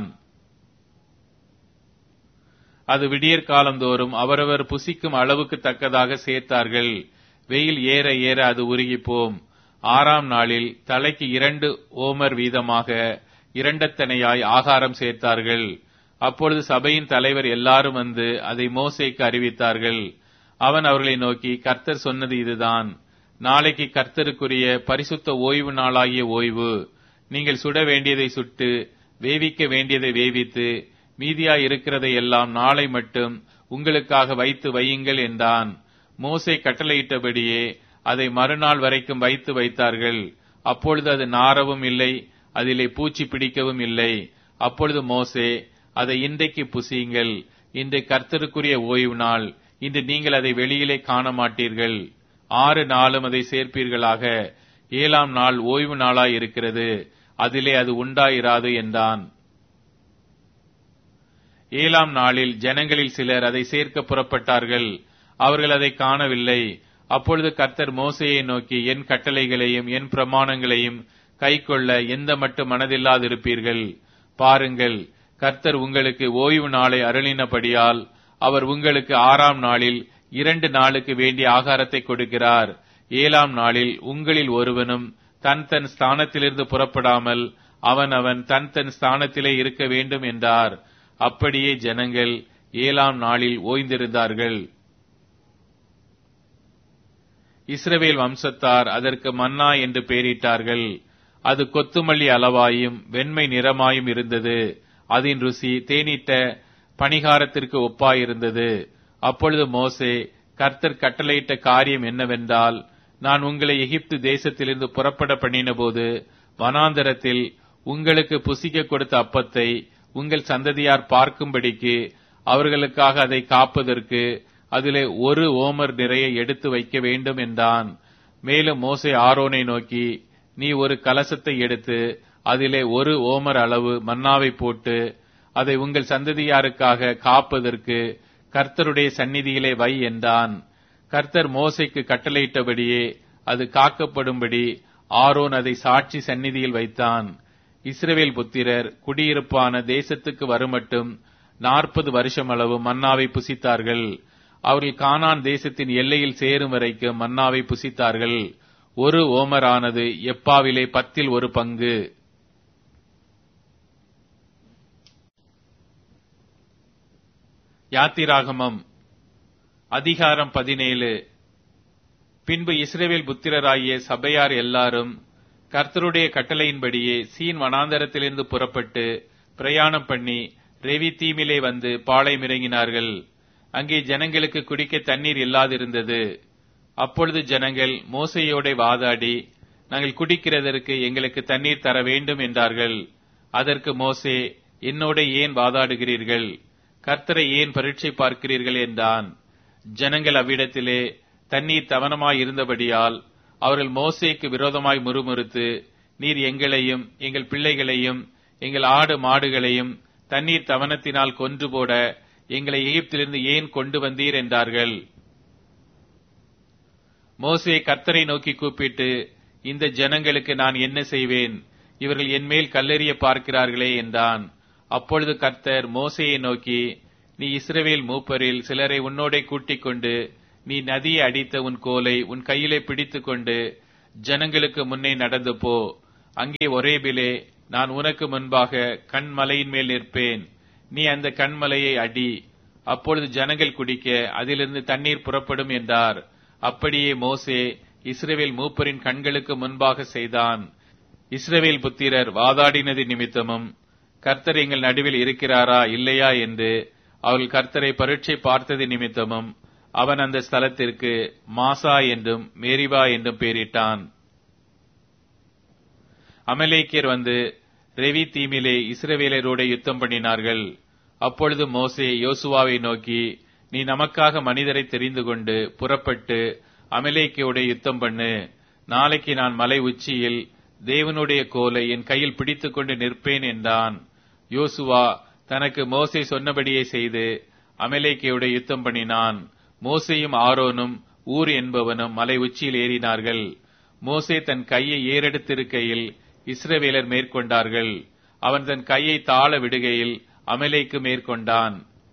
அது விடியற் காலந்தோறும் அவரவர் புசிக்கும் அளவுக்கு தக்கதாக சேர்த்தார்கள். வெயில் ஏற ஏற அது உருகிப்போம். ஆறாம் நாளில் தலைக்கு இரண்டு ஓமர் வீதமாக இரண்டத்தனையாய் ஆகாரம் சேர்த்தார்கள். அப்பொழுது சபையின் தலைவர் எல்லாரும் வந்து அதை மோசேக்கு அறிவித்தார்கள். அவன் அவர்களை நோக்கி, கர்த்தர் சொன்னது இதுதான். நாளைக்கு கர்த்தருக்குரிய பரிசுத்த ஓய்வு நாளாகிய ஓய்வு. நீங்கள் சுட வேண்டியதை சுட்டு வேவிக்க வேண்டியதை வேவித்து மீதியாய் இருக்கிறதை எல்லாம் நாளை மட்டும் உங்களுக்காக வைத்து வையுங்கள் என்றான். மோசே கட்டளையிட்டபடியே அதை மறுநாள் வரைக்கும் வைத்து வைத்தார்கள். அப்பொழுது அது நாரவும் இல்லை, அதிலே பூச்சி பிடிக்கவும் இல்லை. அப்பொழுது மோசே, அதை இன்றைக்கு புசியுங்கள், இன்று கர்த்தருக்குரிய ஓய்வு நாள், இன்று நீங்கள் அதை வெளியிலே காண மாட்டீர்கள். ஆறு நாளும் அதை சேர்ப்பீர்களாக. ஏழாம் நாள் ஓய்வு நாளாய் இருக்கிறது, அதிலே அது உண்டாயிராது என்றான். ஏழாம் நாளில் ஜனங்களில் சிலர் அதை சேர்க்க புறப்பட்டார்கள். அவர்கள் அதை காணவில்லை. அப்பொழுது கர்த்தர் மோசேயை நோக்கி, என் கட்டளைகளையும் என் பிரமாணங்களையும் கைக்கொள்ள எந்த மட்டும் மனதில்லாதிருப்பீர்கள். பாருங்கள், கர்த்தர் உங்களுக்கு ஓய்வு நாளை அருளினபடியால் அவர் உங்களுக்கு ஆறாம் நாளில் இரண்டு நாளுக்கு வேண்டிய ஆகாரத்தை கொடுக்கிறார். ஏழாம் நாளில் உங்களில் ஒருவனும் தன் தன் ஸ்தானத்திலிருந்து புறப்படாமல் அவன் அவன் தன் தன் ஸ்தானத்திலே இருக்க வேண்டும் என்றார். அப்படியே ஜனங்கள் ஏழாம் நாளில் ஓய்ந்திருந்தார்கள். இஸ்ரவேல் வம்சத்தார் அதற்கு மன்னா என்று பெயரிட்டார்கள். அது கொத்துமல்லி அளவாயும் வெண்மை நிறமாயும் இருந்தது. அதன் ருசி தேனிட்ட பணிகாரத்திற்கு ஒப்பாயிருந்தது. அப்பொழுது மோசே, கர்த்தர் கட்டளையிட்ட காரியம் என்னவென்றால், நான் உங்களை எகிப்து தேசத்திலிருந்து புறப்பட பண்ணின போது வனாந்தரத்தில் உங்களுக்கு புசிக்க கொடுத்த அப்பத்தை உங்கள் சந்ததியார் பார்க்கும்படிக்கு அவர்களுக்காக அதை காப்பதற்கு அதிலே ஒரு ஓமர் நிறைய எடுத்து வைக்க வேண்டும் என்றான். மேலும் மோசே ஆரோனை நோக்கி, நீ ஒரு கலசத்தை எடுத்து அதிலே ஒரு ஓமர் அளவு மன்னாவை போட்டு அதை உங்கள் சந்ததியாருக்காக காப்பதற்கு கர்த்தருடைய சந்நிதியிலே வை என்றான். கர்த்தர் மோசேக்கு கட்டளையிட்டபடியே அது காக்கப்படும்படி ஆரோன் அதை சாட்சி சந்நிதியில் வைத்தான். இஸ்ரவேல் புத்திரர் குடியிருப்பான தேசத்துக்கு வருமட்டும் நாற்பது வருஷம் அளவு மன்னாவை புசித்தார்கள். அவர்கள் கானான் தேசத்தின் எல்லையில் சேரும் வரைக்கும் மன்னாவை புசித்தார்கள். ஒரு ஓமரானது எப்பாவிலே பத்தில் ஒரு பங்கு. யாத்திராகமம் அதிகாரம் பதினேழு. பின்பு இஸ்ரவேல் புத்திரராகிய சபையார் எல்லாரும் கர்த்தருடைய கட்டளையின்படியே சீன் வனாந்தரத்திலிருந்து புறப்பட்டு பிரயாணம் பண்ணி ரெவித்தீமிலே வந்து பாளையம் இறங்கினார்கள். அங்கே ஜனங்களுக்கு குடிக்க தண்ணீர் இல்லாதிருந்தது. அப்பொழுது ஜனங்கள் மோசேயோட வாதாடி, நாங்கள் குடிக்கிறதற்கு எங்களுக்கு தண்ணீர் தர வேண்டும் என்றார்கள். அதற்கு மோசே, என்னோட ஏன் வாதாடுகிறீர்கள்? கர்த்தரை ஏன் பரீட்சை பார்க்கிறீர்கள் என்றான். ஜனங்கள் அவ்விடத்திலே தண்ணீர் தவனமாய் இருந்தபடியால் அவர்கள் மோசேக்கு விரோதமாய் முறுமுறுத்து, நீர் எங்களையும் எங்கள் பிள்ளைகளையும் எங்கள் ஆடு மாடுகளையும் தண்ணீர் தவனத்தினால் கொன்று போட எங்களை எகிப்திலிருந்து ஏன் கொண்டு வந்தீர் என்றார்கள். மோசே கர்த்தரை நோக்கி கூப்பிட்டு, இந்த ஜனங்களுக்கு நான் என்ன செய்வேன்? இவர்கள் என்மேல் கல்லெறிய பார்க்கிறார்களே என்றான். அப்பொழுது கர்த்தர் மோசேயை நோக்கி, நீ இஸ்ரவேல் மூப்பரில் சிலரை உன்னோடே கூட்டிக் கொண்டு நீ நதியை அடித்த உன் கோலை உன் கையிலே பிடித்துக் கொண்டு ஜனங்களுக்கு முன்னே நடந்து போ. அங்கே ஒரேபிலே நான் உனக்கு முன்பாக கண்மலையின் மேல் நிற்பேன். நீ அந்த கண்மலையை அடி, அப்பொழுது ஜனங்கள் குடிக்க அதிலிருந்து தண்ணீர் புறப்படும் என்றார். அப்படியே மோசே இஸ்ரவேல் மூப்பரின் கண்களுக்கு முன்பாக செய்தான். இஸ்ரவேல் புத்திரர் வாதாடினது நிமித்தமும் கர்த்தர் எங்கள் நடுவில் இருக்கிறாரா இல்லையா என்று அவர்கள் கர்த்தரை பரீட்சை பார்த்தது நிமித்தமும் அவன் அந்த ஸ்தலத்திற்கு மாசா என்றும் மேரிபா என்றும் பெயரிட்டான். அமலேக்கியர் வந்து ரெவி தீமிலே இஸ்ரவேலரோடு யுத்தம் பண்ணினார்கள். அப்பொழுது மோசே யோசுவாவை நோக்கி, நீ நமக்காக மனிதரை தெரிந்து கொண்டு புறப்பட்டு அமலேக்கியோட யுத்தம் பண்ணு. நாளைக்கு நான் மலை உச்சியில் தேவனுடைய கோலை என் கையில் பிடித்துக் கொண்டு நிற்பேன் என்றான். யோசுவா தனக்கு மோசே சொன்னபடியே செய்து அமலேக்கியோட யுத்தம் பண்ணினான். மோசேயும் ஆரோனும் ஊர் என்பவனும் மலை உச்சியில் ஏறினார்கள். மோசே தன் கையை ஏறெடுத்திருக்கையில் இஸ்ரவேலர் மேற்கொண்டார்கள். அவன் தன் கையை தாழ விடுகையில் அமலேக்கு மேற்கொண்டான்.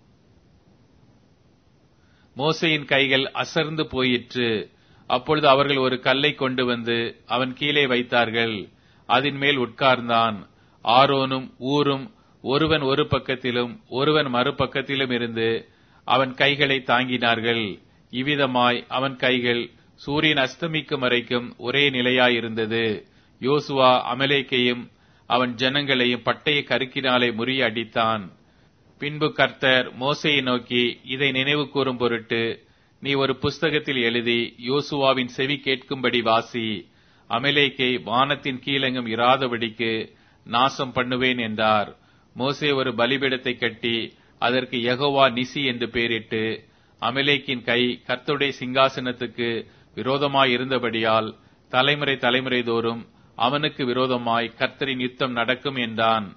மோசேயின் கைகள் அசர்ந்து போயிற்று. அப்பொழுது அவர்கள் ஒரு கல்லை கொண்டு வந்து அவன் கீழே வைத்தார்கள். அதன் மேல் உட்கார்ந்தான். ஆரோனும் ஊரும் ஒருவன் ஒரு பக்கத்திலும் ஒருவன் மறுபக்கத்திலும் இருந்து அவன் கைகளை தாங்கினார்கள். இவ்விதமாய் அவன் கைகள் சூரியன் அஸ்தமிக்கும் வரைக்கும் ஒரே நிலையாயிருந்தது. யோசுவா அமலேக்கையும் அவன் ஜனங்களையும் பட்டய கருக்கினாலே முறிய அடித்தான். பின்பு கர்த்தர் மோசேயை நோக்கி, இதை நினைவு கூறும் பொருட்டு நீ ஒரு புஸ்தகத்தில் எழுதி யோசுவாவின் செவி கேட்கும்படி வாசி. அமலேக்கை வானத்தின் கீழெங்கும் இராதபடிக்கு நாசம் பண்ணுவேன் என்றார். மோசே ஒரு பலிபீடத்தை கட்டி அதற்கு யெகோவா நிசி என்று பெயரிட்டு, அமலேக்கின் கை கர்த்தருடைய சிங்காசனத்துக்கு விரோதமாய் இருந்தபடியால் தலைமுறை தலைமுறை தோறும் அவனுக்கு விரோதமாய் கர்த்தரின் யுத்தம் நடக்கும் என்றான்.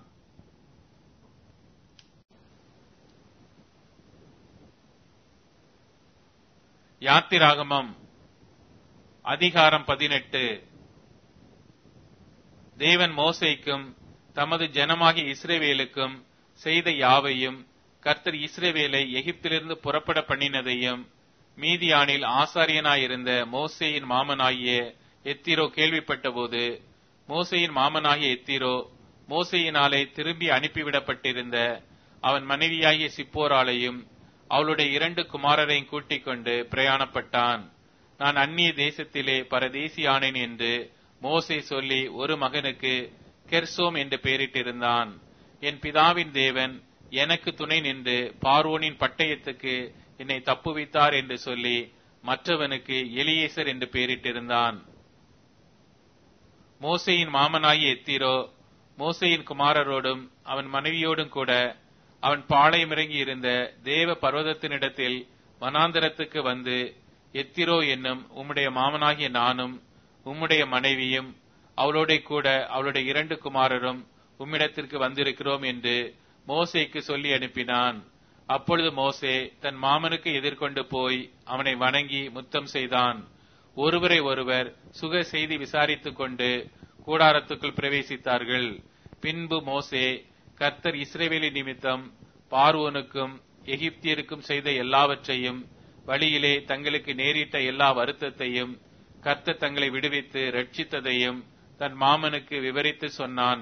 யாத்திராகமம் அதிகாரம் பதினெட்டு. தேவன் மோசேக்கும் தமது ஜனமாகிய இஸ்ரவேலுக்கும் செய்த யாவையும், கர்த்தர் இஸ்ரவேலை எகிப்திலிருந்து புறப்பட பண்ணினதையும் மீதியானில் ஆசாரியனாயிருந்த மோசேயின் மாமனாகிய எத்திரோ கேள்விப்பட்டபோது, மோசேயின் மாமனாகிய எத்திரோ மோசேயினாலே திரும்பி அனுப்பிவிடப்பட்டிருந்த அவன் மனைவியாகிய சிப்போராளையும் அவளுடைய இரண்டு குமாரரையும் கூட்டிக் கொண்டு பிரயாணப்பட்டான். நான் அந்நிய தேசத்திலே பரதேசியானேன் என்று மோசே சொல்லி ஒரு மகனுக்கு கெர்சோம் என்று பெயரிட்டிருந்தான். என் பிதாவின் தேவன் எனக்கு துணை நின்று பார்வோனின் பட்டயத்துக்கு என்னை தப்புவித்தார் என்று சொல்லி மற்றவனுக்கு எலியேசர் என்று பெயரிட்டிருந்தான். மோசேயின் மாமனாகிய எத்திரோ மோசேயின் குமாரரோடும் அவன் மனைவியோடும் கூட அவன் பாளையமிறங்கி இருந்த தேவ பர்வதத்தினிடத்தில் வனாந்தரத்துக்கு வந்து, எத்திரோ என்னும் உம்முடைய மாமனாகிய நானும் உம்முடைய மனைவியும் அவளோட கூட அவளுடைய இரண்டு குமாரரும் உம்மிடத்திற்கு வந்திருக்கிறோம் என்று மோசேக்கு சொல்லி அனுப்பினான். அப்பொழுது மோசே தன் மாமனுக்கு எதிர்கொண்டு போய் அவனை வணங்கி முத்தம் செய்தான். ஒருவரை ஒருவர் சுக செய்தி விசாரித்துக் கொண்டு கூடாரத்துக்குள் பிரவேசித்தார்கள். பின்பு மோசே கர்த்தர் இஸ்ரவேலின் நிமித்தம் பார்வோனுக்கும் எகிப்தியருக்கும் செய்த எல்லாவற்றையும், வழியிலே தங்களுக்கு நேரிட்ட எல்லா வருத்தத்தையும், கர்த்தர் தங்களை விடுவித்து ரட்சித்ததையும் தன் மாமனுக்கு விவரித்து சொன்னான்.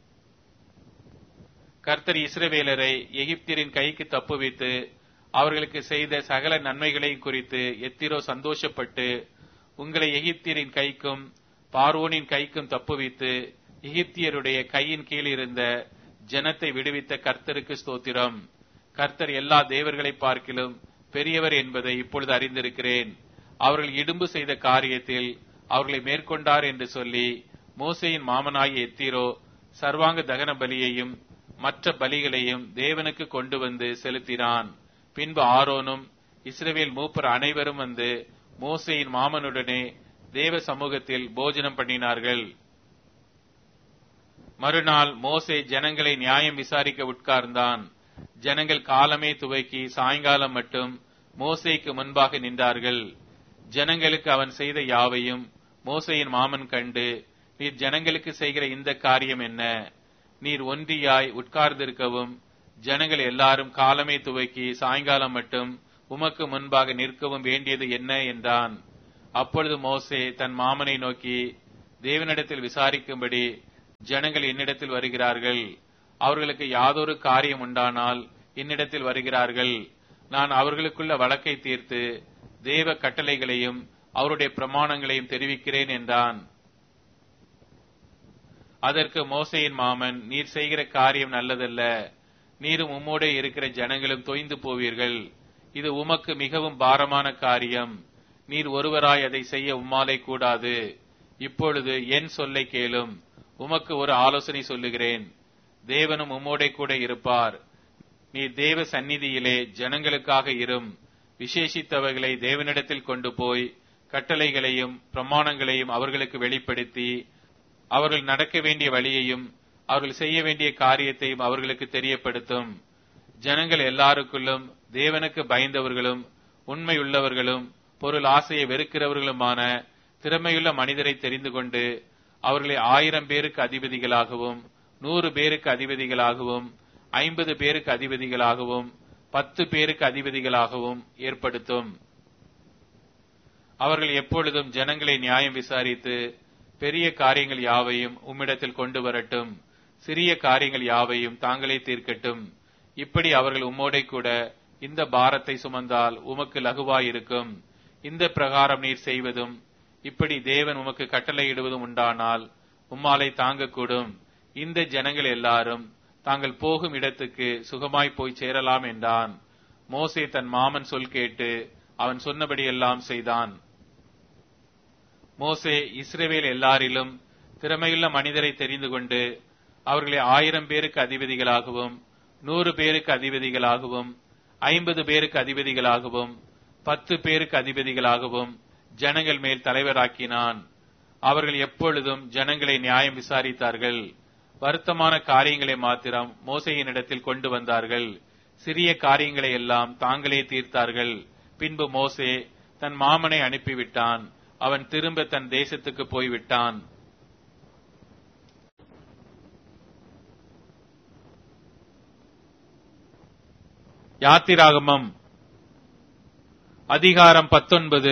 கர்த்தர் இஸ்ரவேலரை எகிப்தியரின் கைக்கு தப்புவித்து அவர்களுக்கு செய்த சகல நன்மைகளை குறித்து எத்திரோ சந்தோஷப்பட்டு, உங்களை எகிப்தியரின் கைக்கும் பார்வோனின் கைக்கும் தப்புவித்து எகிப்தியருடைய கையின் கீழ் இருந்த ஜனத்தை விடுவித்த கர்த்தருக்கு ஸ்தோத்திரம். கர்த்தர் எல்லா தேவர்களை பார்க்கிலும் பெரியவர் என்பதை இப்பொழுது அறிந்திருக்கிறேன். அவர்கள் இடும்பு செய்த காரியத்தில் அவர்களை மேற்கொண்டார் என்று சொல்லி மோசேயின் மாமனாகிய எத்திரோ சர்வாங்க தகன பலியையும் மற்ற பலிகளையும் தேவனுக்கு கொண்டு வந்து செலுத்தினான். பின்பு ஆரோனும் இஸ்ரவேல் மூப்பர் அனைவரும் வந்து மோசேயின் மாமனுடனே தேவ சமூகத்தில் போஜனம் பண்ணினார்கள். மறுநாள் மோசே ஜனங்களை நியாயம் விசாரிக்க உட்கார்ந்தான். ஜனங்கள் காலமே துவக்கி சாயங்காலம் மட்டும் மோசேக்கு முன்பாக நின்றார்கள். ஜனங்களுக்கு அவன் செய்த யாவையும் மோசேயின் மாமன் கண்டு, நீர் ஜனங்களுக்கு செய்கிற இந்த காரியம் என்ன? நீர் ஒன்றியாய் உட்கார்ந்திருக்கவும் ஜனங்கள் எல்லாரும் காலமே துவக்கி சாயங்காலம் மட்டும் உமக்கு முன்பாக நிற்கவும் வேண்டியது என்ன என்றான். அப்பொழுது மோசே தன் மாமனை நோக்கி, தேவனிடத்தில் விசாரிக்கும்படி ஜனங்கள் என்னிடத்தில் வருகிறார்கள். அவர்களுக்கு யாதொரு காரியம் உண்டானால் என்னிடத்தில் வருகிறார்கள். நான் அவர்களுக்குள்ள வழக்கை தீர்த்து தேவ கட்டளைகளையும் அவருடைய பிரமாணங்களையும் தெரிவிக்கிறேன் என்றான். அதற்கு மோசேயின் மாமன், நீர் செய்கிற காரியம் நல்லதல்ல. நீரும் உம்மோடே இருக்கிற ஜனங்களும் தொய்ந்து போவீர்கள். இது உமக்கு மிகவும் பாரமான காரியம். நீர் ஒருவராய் அதை செய்ய உம்மாலே கூடாது. இப்பொழுது என் சொல்லை கேளும். உமக்கு ஒரு ஆலோசனை சொல்லுகிறேன். தேவனும் உம்மோடே கூட இருப்பார். நீ தேவ சந்நிதியிலே ஜனங்களுக்காக இரும். விசேஷித்தவர்களை தேவனிடத்தில் கொண்டு போய் கட்டளைகளையும் பிரமாணங்களையும் அவர்களுக்கு வெளிப்படுத்தி அவர்கள் நடக்க வேண்டிய வழியையும் அவர்கள் செய்ய வேண்டிய காரியத்தையும் அவர்களுக்கு தெரியப்படுத்தும். ஜனங்கள் எல்லாருக்குள்ளும் தேவனுக்கு பயந்தவர்களும் உண்மையுள்ளவர்களும் பொருள் ஆசையை வெறுக்கிறவர்களுமான திறமையுள்ள மனிதரை தெரிந்து கொண்டு அவர்களை ஆயிரம் பேருக்கு அதிபதிகளாகவும் நூறு பேருக்கு அதிபதிகளாகவும் ஐம்பது பேருக்கு அதிபதிகளாகவும் பத்து பேருக்கு அதிபதிகளாகவும் ஏற்படுத்தும். அவர்கள் எப்பொழுதும் ஜனங்களை நியாயம் விசாரித்து பெரிய காரியங்கள் யாவையும் உம்மிடத்தில் கொண்டு வரட்டும். சிறிய காரியங்கள் யாவையும் தாங்களே தீர்க்கட்டும். இப்படி அவர்கள் உம்மோடே கூட இந்த பாரத்தை சுமந்தால் உமக்கு லகுவாயிருக்கும். இந்த பிரகாரம் நீர் செய்வதும் இப்படி தேவன் உமக்கு கட்டளையிடுவதும் உண்டானால் உம்மாலை தாங்கக்கூடும். இந்த ஜனங்கள் எல்லாரும் தாங்கள் போகும் இடத்துக்கு சுகமாய் போய் சேரலாம் என்றான். மோசே தன் மாமன் சொல் கேட்டு அவன் சொன்னபடியெல்லாம் செய்தான். மோசே இஸ்ரவேல் எல்லாரிலும் திறமையுள்ள மனிதரை தெரிந்து கொண்டு அவர்களை ஆயிரம் பேருக்கு அதிபதிகளாகவும் நூறு பேருக்கு அதிபதிகளாகவும் ஐம்பது பேருக்கு அதிபதிகளாகவும் பத்து பேருக்கு அதிபதிகளாகவும் ஜனங்கள் மேல் தலைவராக்கினான். அவர்கள் எப்பொழுதும் ஜனங்களை நியாயம் விசாரித்தார்கள். வருத்தமான காரியங்களை மாத்திரம் மோசேயினிடத்தில் கொண்டு வந்தார்கள். சிறிய காரியங்களை எல்லாம் தாங்களே தீர்த்தார்கள். பின்பு மோசே தன் மாமனை அனுப்பிவிட்டான். அவன் திரும்ப தன் தேசத்துக்கு போய்விட்டான். யாத்திராகமம் அதிகாரம் பத்தொன்பது.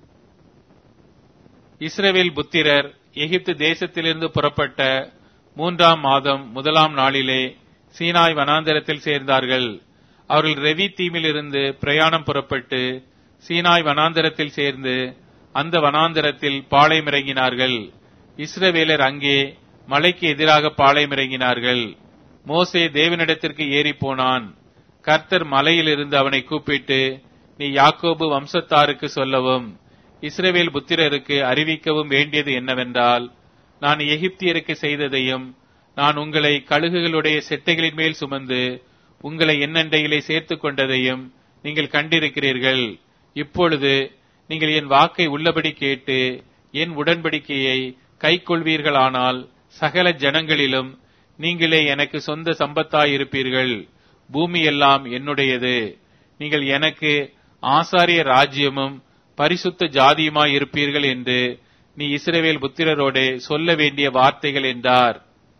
இஸ்ரவேல் புத்திரர் எகிப்து தேசத்திலிருந்து புறப்பட்ட மூன்றாம் மாதம் முதலாம் நாளிலே சீனாய் வனாந்தரத்தில் சேர்ந்தார்கள். அவர்கள் ரெவி தீமிலிருந்து பிரயாணம் புறப்பட்டு சீனாய் வனாந்தரத்தில் சேர்ந்து அந்த வனாந்தரத்தில் பாளையமிறங்கினார்கள். இஸ்ரவேலர் அங்கே மலைக்கு எதிராக பாளையமிறங்கினார்கள். மோசே தேவனிடத்திற்கு ஏறி போனான். கர்த்தர் மலையிலிருந்து அவனை கூப்பிட்டு, நீ யாக்கோபு வம்சத்தாருக்கு சொல்லவும் இஸ்ரவேல் புத்திரருக்கு அறிவிக்கவும் வேண்டியது என்னவென்றால், நான் எகிப்தியருக்கு செய்ததையும் நான் உங்களை கழுகுகளுடைய செட்டைகளின் மேல் சுமந்து உங்களை என்னண்டையிலே சேர்த்துக் கொண்டதையும் நீங்கள் கண்டிருக்கிறீர்கள். இப்பொழுது நீங்கள் என் வாக்கை உள்ளபடி கேட்டு என் உடன்படிக்கையை கைக்கொள்வீர்களானால் சகல ஜனங்களிலும் நீங்களே எனக்கு சொந்த சம்பத்தாயிருப்பீர்கள். பூமி எல்லாம் என்னுடையது. நீங்கள் எனக்கு ஆசாரிய ராஜ்யமும் பரிசுத்த ஜாதியுமாய் இருப்பீர்கள் என்று நீ இஸ்ரவேல் புத்திரரோடே சொல்ல வேண்டிய வார்த்தைகள் என்றார்.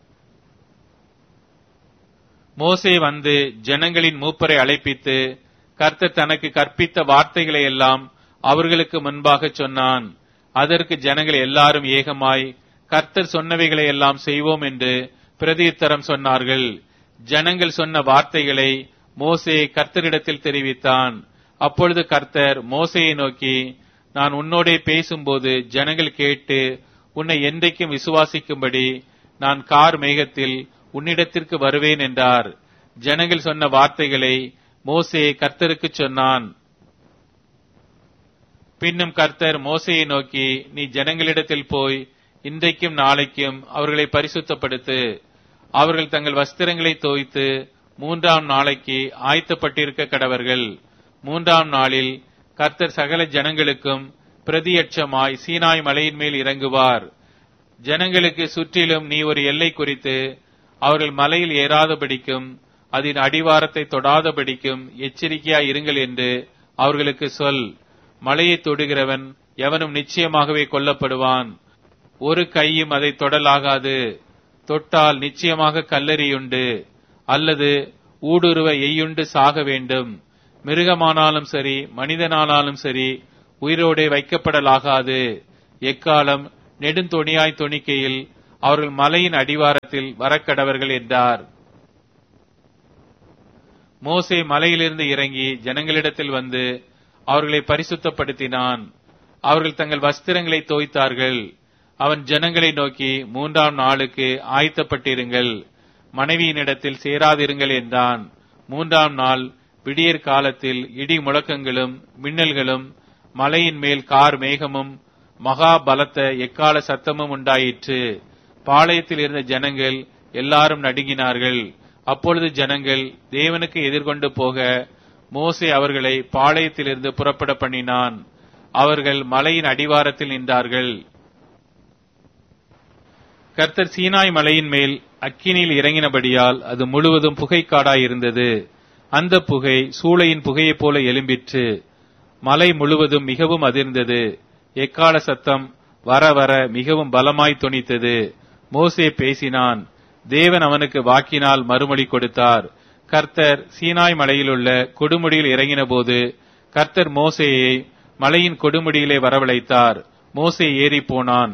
மோசே வந்து ஜனங்களின் மூப்பரை அழைப்பித்து கர்த்தர் தனக்கு கற்பித்த வார்த்தைகளை எல்லாம் அவர்களுக்கு முன்பாக சொன்னான். அதற்கு ஜனங்கள் எல்லாரும் ஏகமாய் கர்த்தர் சொன்னவைகளை எல்லாம் செய்வோம் என்று பிரதியுத்தரம் சொன்னார்கள். ஜனங்கள் சொன்ன வார்த்தைகளை மோசே கர்த்தரிடத்தில் தெரிவித்தான். அப்பொழுது கர்த்தர் மோசேயை நோக்கி, நான் உன்னோடே பேசும்போது ஜனங்கள் கேட்டு உன்னை என்றைக்கும் விசுவாசிக்கும்படி நான் கார் மேகத்தில் உன்னிடத்திற்கு வருவேன் என்றார். ஜனங்கள் சொன்ன வார்த்தைகளை மோசே கர்த்தருக்கு சொன்னான். பின்னும் கர்த்தர் மோசேயை நோக்கி, நீ ஜனங்களிடத்தில் போய் இன்றைக்கும் நாளைக்கும் அவர்களை பரிசுத்தப்படுத்து. அவர்கள் தங்கள் வஸ்திரங்களை தோய்த்து மூன்றாம் நாளைக்கு ஆயத்தப்பட்டிருக்க கடவர்கள். மூன்றாம் நாளில் கர்த்தர் சகல ஜனங்களுக்கும் பிரதியட்சமாய் சீனாய் மலையின் மேல் இறங்குவார். ஜனங்களுக்கு சுற்றிலும் நீ ஒரு எல்லை குறித்து அவர்கள் மலையில் ஏறாதபடிக்கும் அதன் அடிவாரத்தை தொடாதபடிக்கும் எச்சரிக்கையாய் இருங்கள் என்று அவர்களுக்கு சொல். மலையை தொடுகிறவன் எவனும் நிச்சயமாகவே கொல்லப்படுவான். ஒரு கையும் அதை தொடலாகாது. தொட்டால் நிச்சயமாக கல்லறியுண்டு அல்லது ஊடுருவ எய்யுண்டு சாக வேண்டும். மிருகமானாலும் சரி மனிதனானாலும் சரி உயிரோடே வைக்கப்படலாகாது. எக்காலம் நெடுந்தொணியாய் தொனிக்கையில் அவர்கள் மலையின் அடிவாரத்தில் வரக்கடவர்கள் என்றார். மோசே மலையிலிருந்து இறங்கி ஜனங்களிடத்தில் வந்து அவர்களை பரிசுத்தப்படுத்தினான். அவர்கள் தங்கள் வஸ்திரங்களை தோய்த்தார்கள். அவன் ஜனங்களை நோக்கி, மூன்றாம் நாளுக்கு ஆயத்தப்பட்டிருங்கள், மனைவியினிடத்தில் சேராதிருங்கள் என்றான். மூன்றாம் நாள் விடியற் காலத்தில் இடி முழக்கங்களும் மின்னல்களும் மலையின் மேல் கார் மேகமும் மகா பலத்த எக்கால சத்தமும் உண்டாயிற்று. பாளையத்தில் இருந்த ஜனங்கள் எல்லாரும் நடுங்கினார்கள். அப்பொழுது ஜனங்கள் தேவனுக்கு எதிர்கொண்டு போக மோசே அவர்களை பாளையத்திலிருந்து புறப்பட பண்ணினான். அவர்கள் மலையின் அடிவாரத்தில் நின்றார்கள். கர்த்தர் சீனாய் மலையின் மேல் அக்கினியில் இறங்கினபடியால் அது முழுவதும் புகைக்காடாயிருந்தது. அந்த புகை சூளையின் புகையைப் போல எழும்பிற்று. மலை முழுவதும் மிகவும் அதிர்ந்தது. எக்கால சத்தம் வர வர மிகவும் பலமாய் தொனித்தது. மோசே பேசினான். தேவன் அவனுக்கு வாக்கினால் மறுமொழி கொடுத்தார். கர்த்தர் சீனாய் மலையிலுள்ள கொடுமுடியில் இறங்கின போது கர்த்தர் மோசேயை மலையின் கொடுமுடியிலே வரவழைத்தார். மோசே ஏறி போனான்.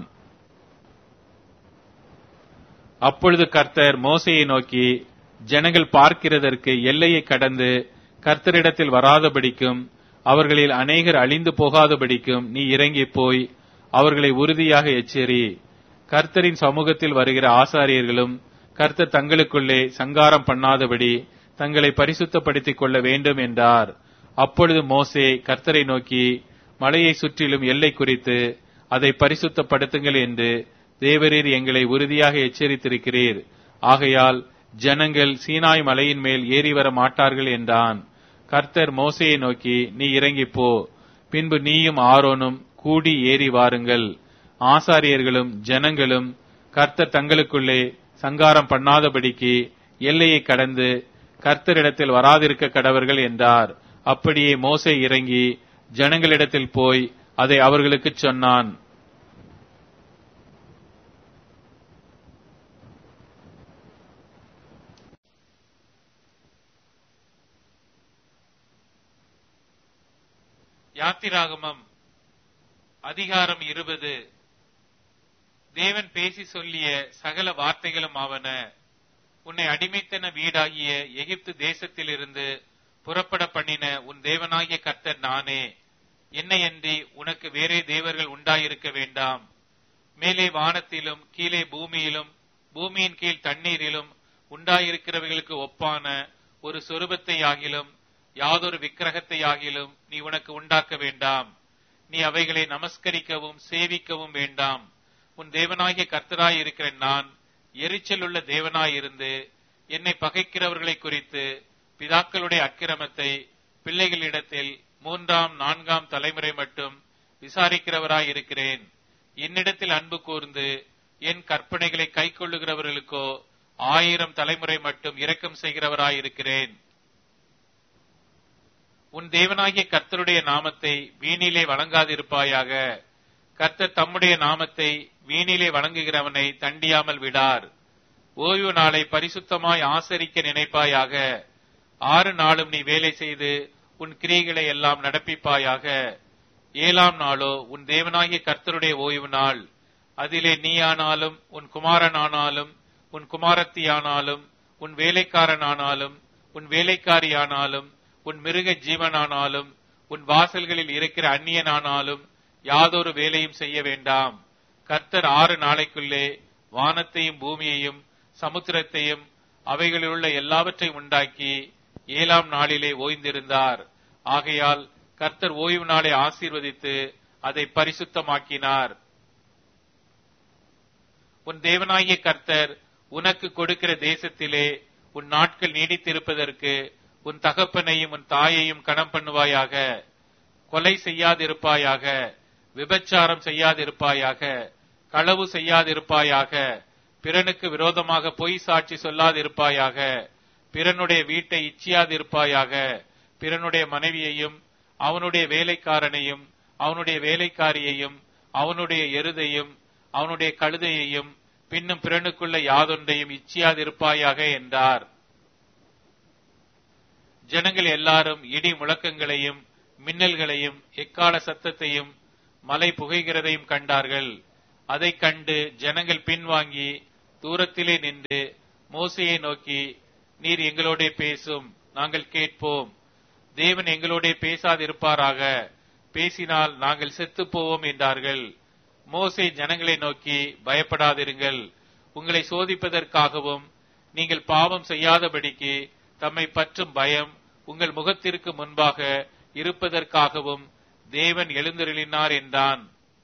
அப்பொழுது கர்த்தர் மோசேயை நோக்கி, ஜனங்கள் பார்க்கிறதற்கு எல்லையை கடந்து கர்த்தரிடத்தில் வராதபடிக்கும் அவர்களில் அநேகர் அழிந்து போகாதபடிக்கும் நீ இறங்கி போய் அவர்களை உறுதியாக எச்சரி. கர்த்தரின் சமூகத்தில் வருகிற ஆசாரியர்களும் கர்த்தர் தங்களுக்குள்ளே சங்காரம் பண்ணாதபடி தங்களை பரிசுத்தப்படுத்திக் கொள்ள வேண்டும் என்றார். அப்பொழுது மோசே கர்த்தரை நோக்கி, மலையை சுற்றிலும் எல்லை குறித்து அதை பரிசுத்தப்படுத்துங்கள் என்று தேவரீர் எங்களை உறுதியாக எச்சரித்திருக்கிறீர். ஆகையால் ஜனங்கள் சீனாய் மலையின் மேல் ஏறி வர மாட்டார்கள் என்றான். கர்த்தர் மோசேயை நோக்கி, நீ இறங்கி போ, பின்பு நீயும் ஆரோனும் கூடி ஏறி வாருங்கள். ஆசாரியர்களும் ஜனங்களும் கர்த்தர் தங்களுக்குள்ளே சங்காரம் பண்ணாதபடிக்கு எல்லையை கடந்து கர்த்தரிடத்தில் வராதிருக்க கடவர்கள் என்றார். அப்படியே மோசே இறங்கி ஜனங்களிடத்தில் போய் அதை அவர்களுக்கு சொன்னான். யாத்திராகமம் அதிகாரம் இருபது. தேவன் பேசி சொல்லிய சகல வார்த்தைகளும் ஆவன. உன்னை அடிமைத்தன வீடாகிய எகிப்து தேசத்திலிருந்து புறப்பட பண்ணின உன் தேவனாகிய கர்த்தர் நானே. என்னையன்றி உனக்கு வேறே தேவர்கள் உண்டாயிருக்க வேண்டாம். மேலே வானத்திலும் கீழே பூமியிலும் பூமியின் கீழ் தண்ணீரிலும் உண்டாயிருக்கிறவர்களுக்கு ஒப்பான ஒரு சொரூபத்தை ஆகிலும் யாதொரு விக்கிரகத்தை ஆகிலும் நீ உனக்கு உண்டாக்க வேண்டாம். நீ அவைகளை நமஸ்கரிக்கவும் சேவிக்கவும் வேண்டாம். உன் தேவனாகிய கர்த்தராய் இருக்கிற நான் எரிச்சல் உள்ள தேவனாயிருந்து என்னை பகைக்கிறவர்களை குறித்து பிதாக்களுடைய அக்கிரமத்தை பிள்ளைகளிடத்தில் மூன்றாம் நான்காம் தலைமுறை மட்டும் விசாரிக்கிறவராய் இருக்கிறேன். என்னிடத்தில் அன்பு கூர்ந்து என் கற்பனைகளை கை கொள்ளுகிறவர்களுக்கோ ஆயிரம் தலைமுறை மட்டும் இரக்கம் செய்கிறவராய் இருக்கிறேன். உன் தேவனாகிய கர்த்தருடைய நாமத்தை வீணிலே வணங்காதிருப்பாயாக. கர்த்தர் தம்முடைய நாமத்தை வீணிலே வணங்குகிறவனை தண்டியாமல் விடார். ஓய்வு நாளை பரிசுத்தமாய் ஆசரிக்க நினைப்பாயாக. ஆறு நாளும் நீ வேலை செய்து உன் கிரியைகளை எல்லாம் நடப்பிப்பாயாக. ஏழாம் நாளோ உன் தேவனாகிய கர்த்தருடைய ஓய்வு நாள். அதிலே நீயானாலும் உன் குமாரனானாலும் உன் குமாரத்தியானாலும் உன் வேலைக்காரனானாலும் உன் வேலைக்காரியானாலும் உன் மிருக ஜீவனானாலும் உன் வாசல்களில் இருக்கிற அந்நியனானாலும் யாதொரு வேலையும் செய்ய வேண்டாம். கர்த்தர் ஆறு நாளைக்குள்ளே வானத்தையும் பூமியையும் சமுத்திரத்தையும் அவைகளில் உள்ள எல்லாவற்றையும் உண்டாக்கி ஏழாம் நாளிலே ஓய்ந்திருந்தார். ஆகையால் கர்த்தர் ஓய்வு நாளை ஆசீர்வதித்து அதை பரிசுத்தமாக்கினார். உன் தேவனாகிய கர்த்தர் உனக்கு கொடுக்கிற தேசத்திலே உன் நாட்கள் நீடித்திருப்பதற்கு உன் தகப்பனையும் உன் தாயையும் கனம் பண்ணுவாயாக. கொலை செய்யாதிருப்பாயாக. விபச்சாரம் செய்யாதிருப்பாயாக. களவு செய்யாதிருப்பாயாக. பிறனுக்கு விரோதமாக பொய் சாட்சி சொல்லாதிருப்பாயாக. பிறனுடைய வீட்டை இச்சியாதிருப்பாயாக. பிறனுடைய மனைவியையும் அவனுடைய வேலைக்காரனையும் அவனுடைய வேலைக்காரியையும் அவனுடைய எருதையும் அவனுடைய கழுதையையும் பின்னும் பிறனுக்குள்ள யாதொன்றையும் இச்சியாதிருப்பாயாக என்றார். ஜனங்கள் எல்லாரும் இடி முழக்கங்களையும் மின்னல்களையும் எக்கால சத்தத்தையும் மலை புகைகிறதையும் கண்டார்கள். அதை கண்டு ஜனங்கள் பின்வாங்கி தூரத்திலே நின்று மோசேயை நோக்கி, நீர் எங்களோடே பேசும், நாங்கள் கேட்போம். தேவன் எங்களோடே பேசாதிருப்பாராக, பேசினால் நாங்கள் செத்து போவோம் என்றார்கள். மோசே ஜனங்களை நோக்கி, பயப்படாதிருங்கள். உங்களை சோதிப்பதற்காகவும் நீங்கள் பாவம் செய்யாதபடிக்கு தம்மை பற்றும் பயம் உங்கள் முகத்திற்கு முன்பாக இருப்பதற்காகவும் தேவன் எழுந்தருளினார் என்றான்.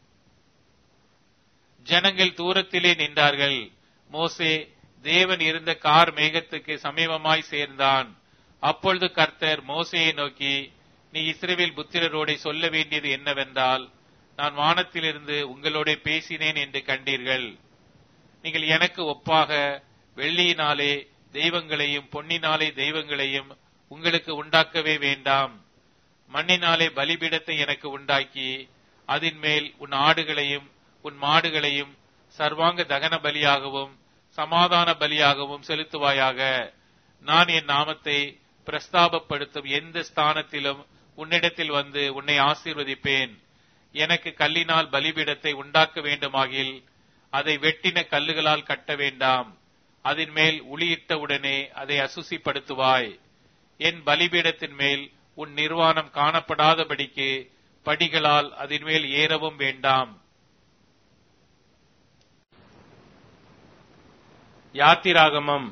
ஜனங்கள் தூரத்திலே நின்றார்கள். மோசே தேவன் இருந்த கார் மேகத்துக்கு சமீபமாய் சேர்ந்தான். அப்பொழுது கர்த்தர் மோசேயை நோக்கி, நீ இஸ்ரவேல் புத்திரரோடே சொல்ல வேண்டியது என்னவென்றால், நான் வானத்திலிருந்து உங்களோட பேசினேன் என்று கண்டீர்கள். நீங்கள் எனக்கு ஒப்பாக வெள்ளியினாலே தெய்வங்களையும் பொன்னினாலே தெய்வங்களையும் உங்களுக்கு உண்டாக்கவே வேண்டாம். மண்ணினாலே பலிபீடத்தை எனக்கு உண்டாக்கி அதன் மேல் உன் ஆடுகளையும் உன் மாடுகளையும் சர்வாங்க தகன பலியாகவும் சமாதான பலியாகவும் செலுத்துவாயாக. நான் என் நாமத்தை பிரஸ்தாபப்படுத்தும் எந்த ஸ்தானத்திலும் உன்னிடத்தில் வந்து உன்னை ஆசீர்வதிப்பேன். எனக்கு கல்லினால் பலிபீடத்தை உண்டாக்க வேண்டுமாகில் அதை வெட்டின கல்லுகளால் கட்ட வேண்டாம். அதன் மேல் உளியிட்ட உடனே அதை அசுசிப்படுத்துவாய். என் பலிபீடத்தின் மேல் உன் நிர்வாணம் காணப்படாதபடிக்கு படிகளால் அதன் மேல் ஏறவும் வேண்டாம். யாத்திராகமம்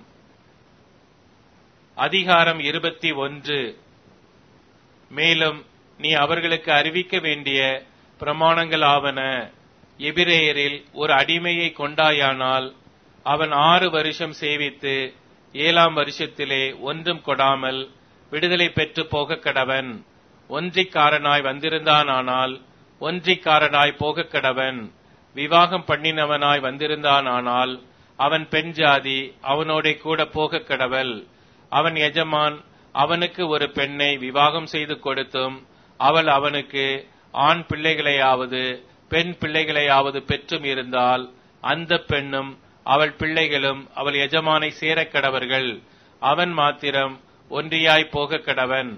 அதிகாரம் இருபத்தி ஒன்று. மேலும் நீ அவர்களுக்கு அறிவிக்க வேண்டிய பிரமாணங்கள் ஆவன. எபிரேயரில் ஒரு அடிமையை கொண்டாயானால் அவன் ஆறு வருஷம் சேவித்து ஏழாம் வருஷத்திலே ஒன்றும் கொடாமல் விடுதலை பெற்று போக கடவன். ஒன்றிக்காரனாய் வந்திருந்தானால் ஒன்றிக்காரனாய் போக கடவன். விவாகம் பண்ணினவனாய் வந்திருந்தானால் அவன் பெண் ஜாதி அவனோட கூட போக கடவள். அவன் எஜமான் அவனுக்கு ஒரு பெண்ணை விவாகம் செய்து கொடுத்தும் அவள் அவனுக்கு ஆண் பிள்ளைகளையாவது பெண் பிள்ளைகளையாவது பெற்றும் இருந்தால் அந்த பெண்ணும் அவள் பிள்ளைகளும் அவள் எஜமானை சேரக் கடவர்கள். அவன் மாத்திரம் ஒன்றியாய் போக கடவன்.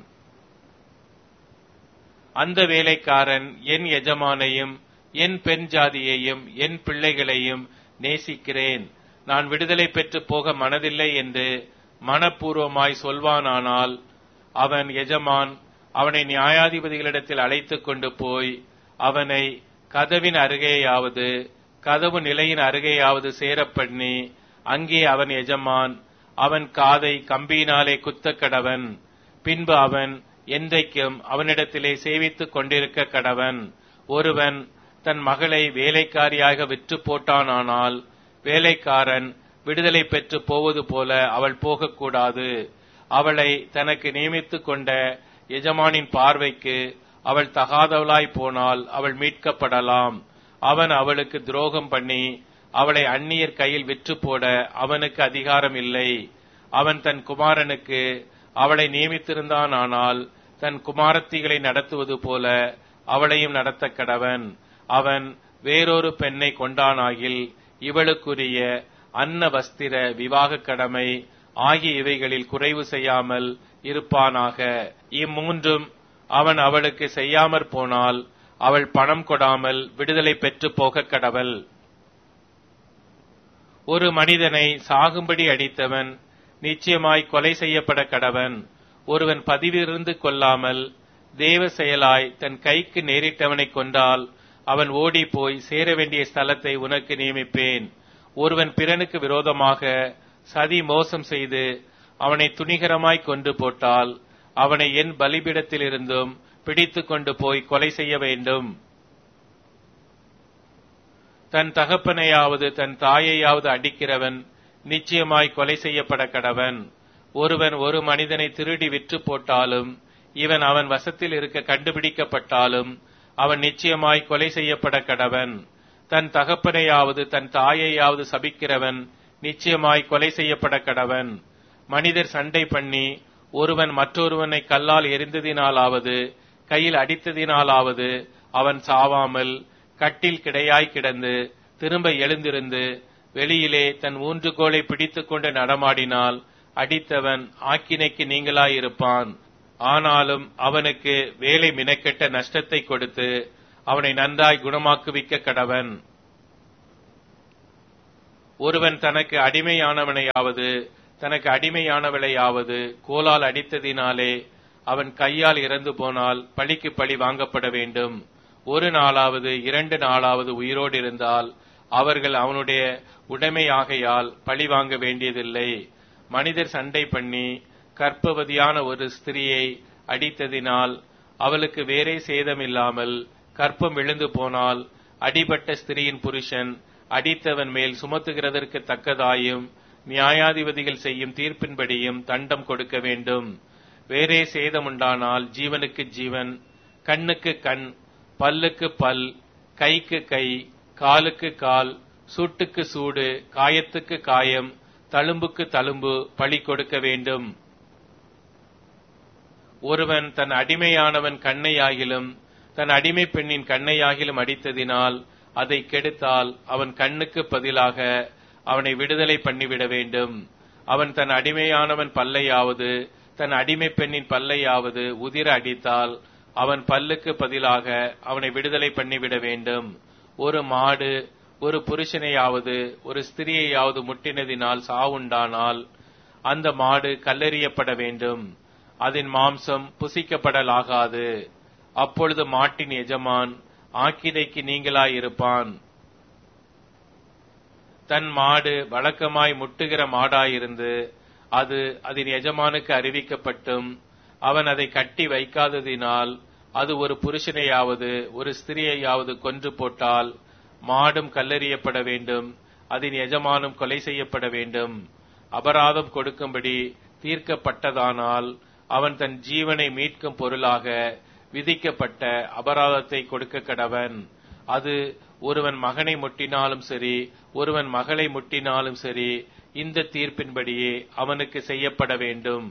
அந்த வேலைக்காரன் என் எஜமானையும் என் பெண் ஜாதியையும் என் பிள்ளைகளையும் நேசிக்கிறேன், நான் விடுதலை பெற்று போக மனதில்லை என்று மனப்பூர்வமாய் சொல்வானானால் அவன் எஜமான் அவனை நியாயாதிபதிகளிடத்தில் அழைத்துக் கொண்டு போய் அவனை கதவின் அருகேயாவது கதவு நிலையின் அருகேயாவது சேரப்பண்ணி அங்கே அவன் எஜமான் அவன் காதை கம்பியினாலே குத்த கடவன். பின்பு அவன் என்றைக்கும் அவனிடத்திலே சேவித்துக் கொண்டிருக்க கடவன். ஒருவன் தன் மகளை வேலைக்காரியாக விற்று போட்டானால் வேலைக்காரன் விடுதலை பெற்று போவது போல அவள் போகக்கூடாது. அவளை தனக்கு நியமித்துக் கொண்ட எஜமானின் பார்வைக்கு அவள் தகாதவளாய் போனால் அவள் மீட்கப்படலாம். அவன் அவளுக்கு துரோகம் பண்ணி அவளை அந்நியர் கையில் விற்று போட அவனுக்கு அதிகாரம் இல்லை. அவன் தன் குமாரனுக்கு அவளை நியமித்திருந்தானால் தன் குமாரத்திகளை நடத்துவது போல அவளையும் நடத்த கடவன். அவன் வேறொரு பெண்ணை கொண்டானாகில் இவளுக்குரிய அன்ன வஸ்திர விவாக கடமை ஆகிய இவைகளில் குறைவு செய்யாமல் இருப்பானாக. இம்மூன்றும் அவன் அவளுக்கு செய்யாமற் போனால் அவள் பணம் கொடாமல் விடுதலை பெற்று போக கடவள். ஒரு மனிதனை சாகும்படி அடித்தவன் நிச்சயமாய் கொலை செய்யப்பட கடவன். ஒருவன் பதிவிருந்து கொள்ளாமல் தேவ செயலாய் தன் கைக்கு நேரிட்டவனை கொண்டால் அவன் ஓடி போய் சேர வேண்டிய ஸ்தலத்தை உனக்கு நியமிப்பேன். ஒருவன் பிறனுக்கு விரோதமாக சதி மோசம் செய்து அவனை துணிகரமாய் கொன்று போட்டால் அவனை என் பலிபீடத்திலிருந்தும் பிடித்து கொண்டு போய் கொலை செய்ய வேண்டும். தன் தகப்பனையாவது தன் தாயையாவது அடிக்கிறவன் நிச்சயமாய் கொலை செய்யப்பட கடவன். ஒருவன் ஒரு மனிதனை திருடி விற்று போட்டாலும் இவன் அவன் வசத்தில் இருக்க கண்டுபிடிக்கப்பட்டாலும் அவன் நிச்சயமாய் கொலை செய்யப்பட கடவன். தன் தகப்பனையாவது தன் தாயையாவது சபிக்கிறவன் நிச்சயமாய் கொலை செய்யப்பட கடவன். மனிதர் சண்டை பண்ணி ஒருவன் மற்றொருவனை கல்லால் எரிந்ததினாலாவது கையில் அடித்ததினாலாவது அவன் சாவாமல் கட்டில் கிடையாய் கிடந்து திரும்ப எழுந்திருந்து வெளியிலே தன் ஊன்றுகோலை பிடித்துக் கொண்டு நடமாடினால் அடித்தவன் ஆக்கினைக்கு நீங்களாயிருப்பான். ஆனாலும் அவனுக்கு வேலை மினக்கெட்ட நஷ்டத்தை கொடுத்து அவனை நன்றாய் குணமாக்குவிக்க கடவன். ஒருவன் தனக்கு அடிமையானவனையாவது தனக்கு அடிமையானவளையாவது கோலால் அடித்ததினாலே அவன் கையால் இறந்து போனால் பழிக்கு பழி வாங்கப்பட வேண்டும். ஒரு நாளாவது இரண்டு நாளாவது உயிரோடு இருந்தால் அவர்கள் அவனுடைய உடைமையாகையால் பழி வாங்க வேண்டியதில்லை. மனிதர் சண்டை பண்ணி கர்ப்பவதியான ஒரு ஸ்திரியை அடித்ததினால் அவளுக்கு வேறே சேதமில்லாமல் கற்பம் விழுந்து போனால் அடிபட்ட ஸ்திரியின் புருஷன் அடித்தவன் மேல் சுமத்துகிறதற்கு தக்கதாயும் நியாயாதிபதிகள் செய்யும் தீர்ப்பின்படியும் தண்டம் கொடுக்க வேண்டும். வேறே சேதமுண்டானால் ஜீவனுக்கு ஜீவன், கண்ணுக்கு கண், பல்லுக்கு பல், கைக்கு கை, காலுக்கு கால், சூட்டுக்கு சூடு, காயத்துக்கு காயம், தழும்புக்கு தழும்பு பழி கொடுக்க வேண்டும். ஒருவன் தன் அடிமையானவன் கண்ணையாகிலும் தன் அடிமை பெண்ணின் கண்ணையாகிலும் அடித்ததினால் அதை கெடுத்தால் அவன் கண்ணுக்கு பதிலாக அவனை விடுதலை பண்ணிவிட வேண்டும். அவன் தன் அடிமையானவன் பல்லையாவது தன் அடிமை பெண்ணின் பல்லையாவது உதிர அடித்தால் அவன் பல்லுக்கு பதிலாக அவனை விடுதலை பண்ணிவிட வேண்டும். ஒரு மாடு ஒரு புருஷனையாவது ஒரு ஸ்திரியையாவது முட்டினதினால் சாவுண்டானால் அந்த மாடு கல்லெறியப்பட வேண்டும். அதன் மாம்சம் புசிக்கப்படலாகாது. அப்பொழுது மாட்டின் எஜமான் ஆக்கினைக்கு நீங்களாயிருப்பான். தன் மாடு வழக்கமாய் முட்டுகிற மாடாயிருந்து அது அதன் எஜமானுக்கு அறிவிக்கப்பட்டும் அவன் அதை கட்டி வைக்காததினால் அது ஒரு புருஷனையாவது ஒரு ஸ்திரியையாவது கொன்று போட்டால் மாடும் கல்லெறியப்பட வேண்டும், அதன் எஜமானும் கொலை செய்யப்பட வேண்டும். அபராதம் கொடுக்கும்படி தீர்க்கப்பட்டதானால் அவன் தன் ஜீவனை மீட்கும் பொருளாக விதிக்கப்பட்ட அபராதத்தை கொடுக்க கடவன். அது ஒருவன் மகனை முட்டினாலும் சரி ஒருவன் மகளை முட்டினாலும் சரி இந்த தீர்ப்பின்படியே அவனுக்கு செய்யப்பட வேண்டும்.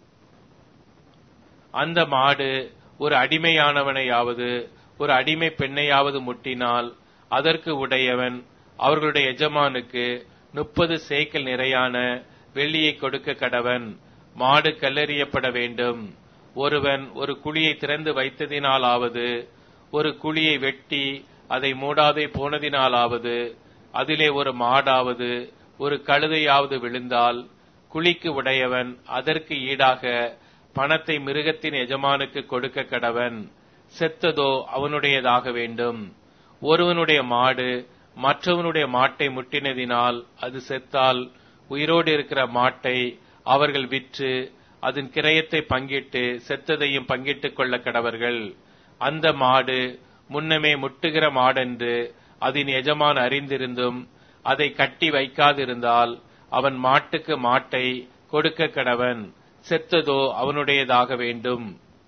அந்த மாடு ஒரு அடிமையானவனையாவது ஒரு அடிமை பெண்ணையாவது முட்டினால் அதற்கு உடையவன் அவர்களுடைய எஜமானுக்கு முப்பது சேக்கல் நிறையான வெள்ளியை கொடுக்க கடவன். மாடு கல்லெறியப்பட வேண்டும். ஒருவன் ஒரு குழியை திறந்து வைத்ததினாலாவது ஒரு குழியை வெட்டி அதை மூடாதே போனதினாலாவது அதிலே ஒரு மாடாவது ஒரு கழுதையாவது விழுந்தால் குழிக்கு உடையவன் அதற்கு ஈடாக பணத்தை மிருகத்தின் எஜமானுக்கு கொடுக்க கடவன். செத்ததோ அவனுடையதாக வேண்டும். ஒருவனுடைய மாடு மற்றவனுடைய மாட்டை முட்டினதினால் அது செத்தால் உயிரோடு இருக்கிற மாட்டை அவர்கள் விற்று அதன் கிரயத்தை பங்கிட்டு செத்ததையும் பங்கிட்டுக் கொள்ள கடவர்கள். அந்த மாடு முன்னமே முட்டுகிற மாடென்று அதன் எஜமான் அறிந்திருந்தும் அதை கட்டி வைக்காதிருந்தால் அவன் மாட்டுக்கு மாட்டை கொடுக்க கடவன். செத்ததோ அவனுடையதாக வேண்டும்.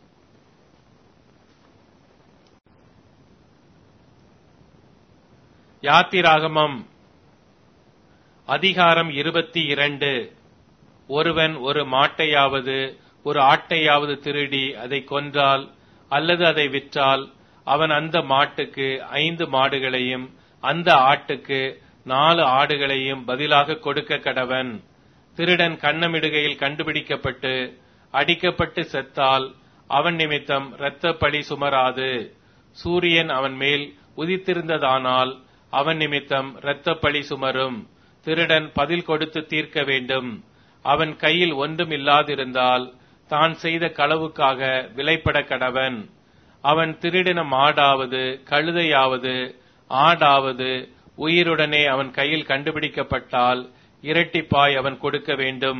யாத்திராகமம் அதிகாரம் இருபத்தி இரண்டு. ஒருவன் ஒரு மாட்டையாவது ஒரு ஆட்டையாவது திருடி அதை கொன்றால் அல்லது அதை விற்றால் அவன் அந்த மாட்டுக்கு ஐந்து மாடுகளையும் அந்த ஆட்டுக்கு நாலு ஆடுகளையும் பதிலாக கொடுக்க கடவன். திருடன் கண்ணமிடுகையில் கண்டுபிடிக்கப்பட்டு அடிக்கப்பட்டு செத்தால் அவன் நிமித்தம் இரத்த பழி சுமராது. சூரியன் அவன் மேல் உதித்திருந்ததானால் அவன் நிமித்தம் இரத்த பழி சுமரும். திருடன் பதில் கொடுத்து தீர்க்க வேண்டும். அவன் கையில் ஒன்றும் இல்லாதிருந்தால் தான் செய்த களவுக்காக விலைப்பட கடவன். அவன் திருடின மாடாவது கழுதையாவது ஆடாவது உயிருடனே அவன் கையில் கண்டுபிடிக்கப்பட்டால் இரட்டிப்பாய் அவன் கொடுக்க வேண்டும்.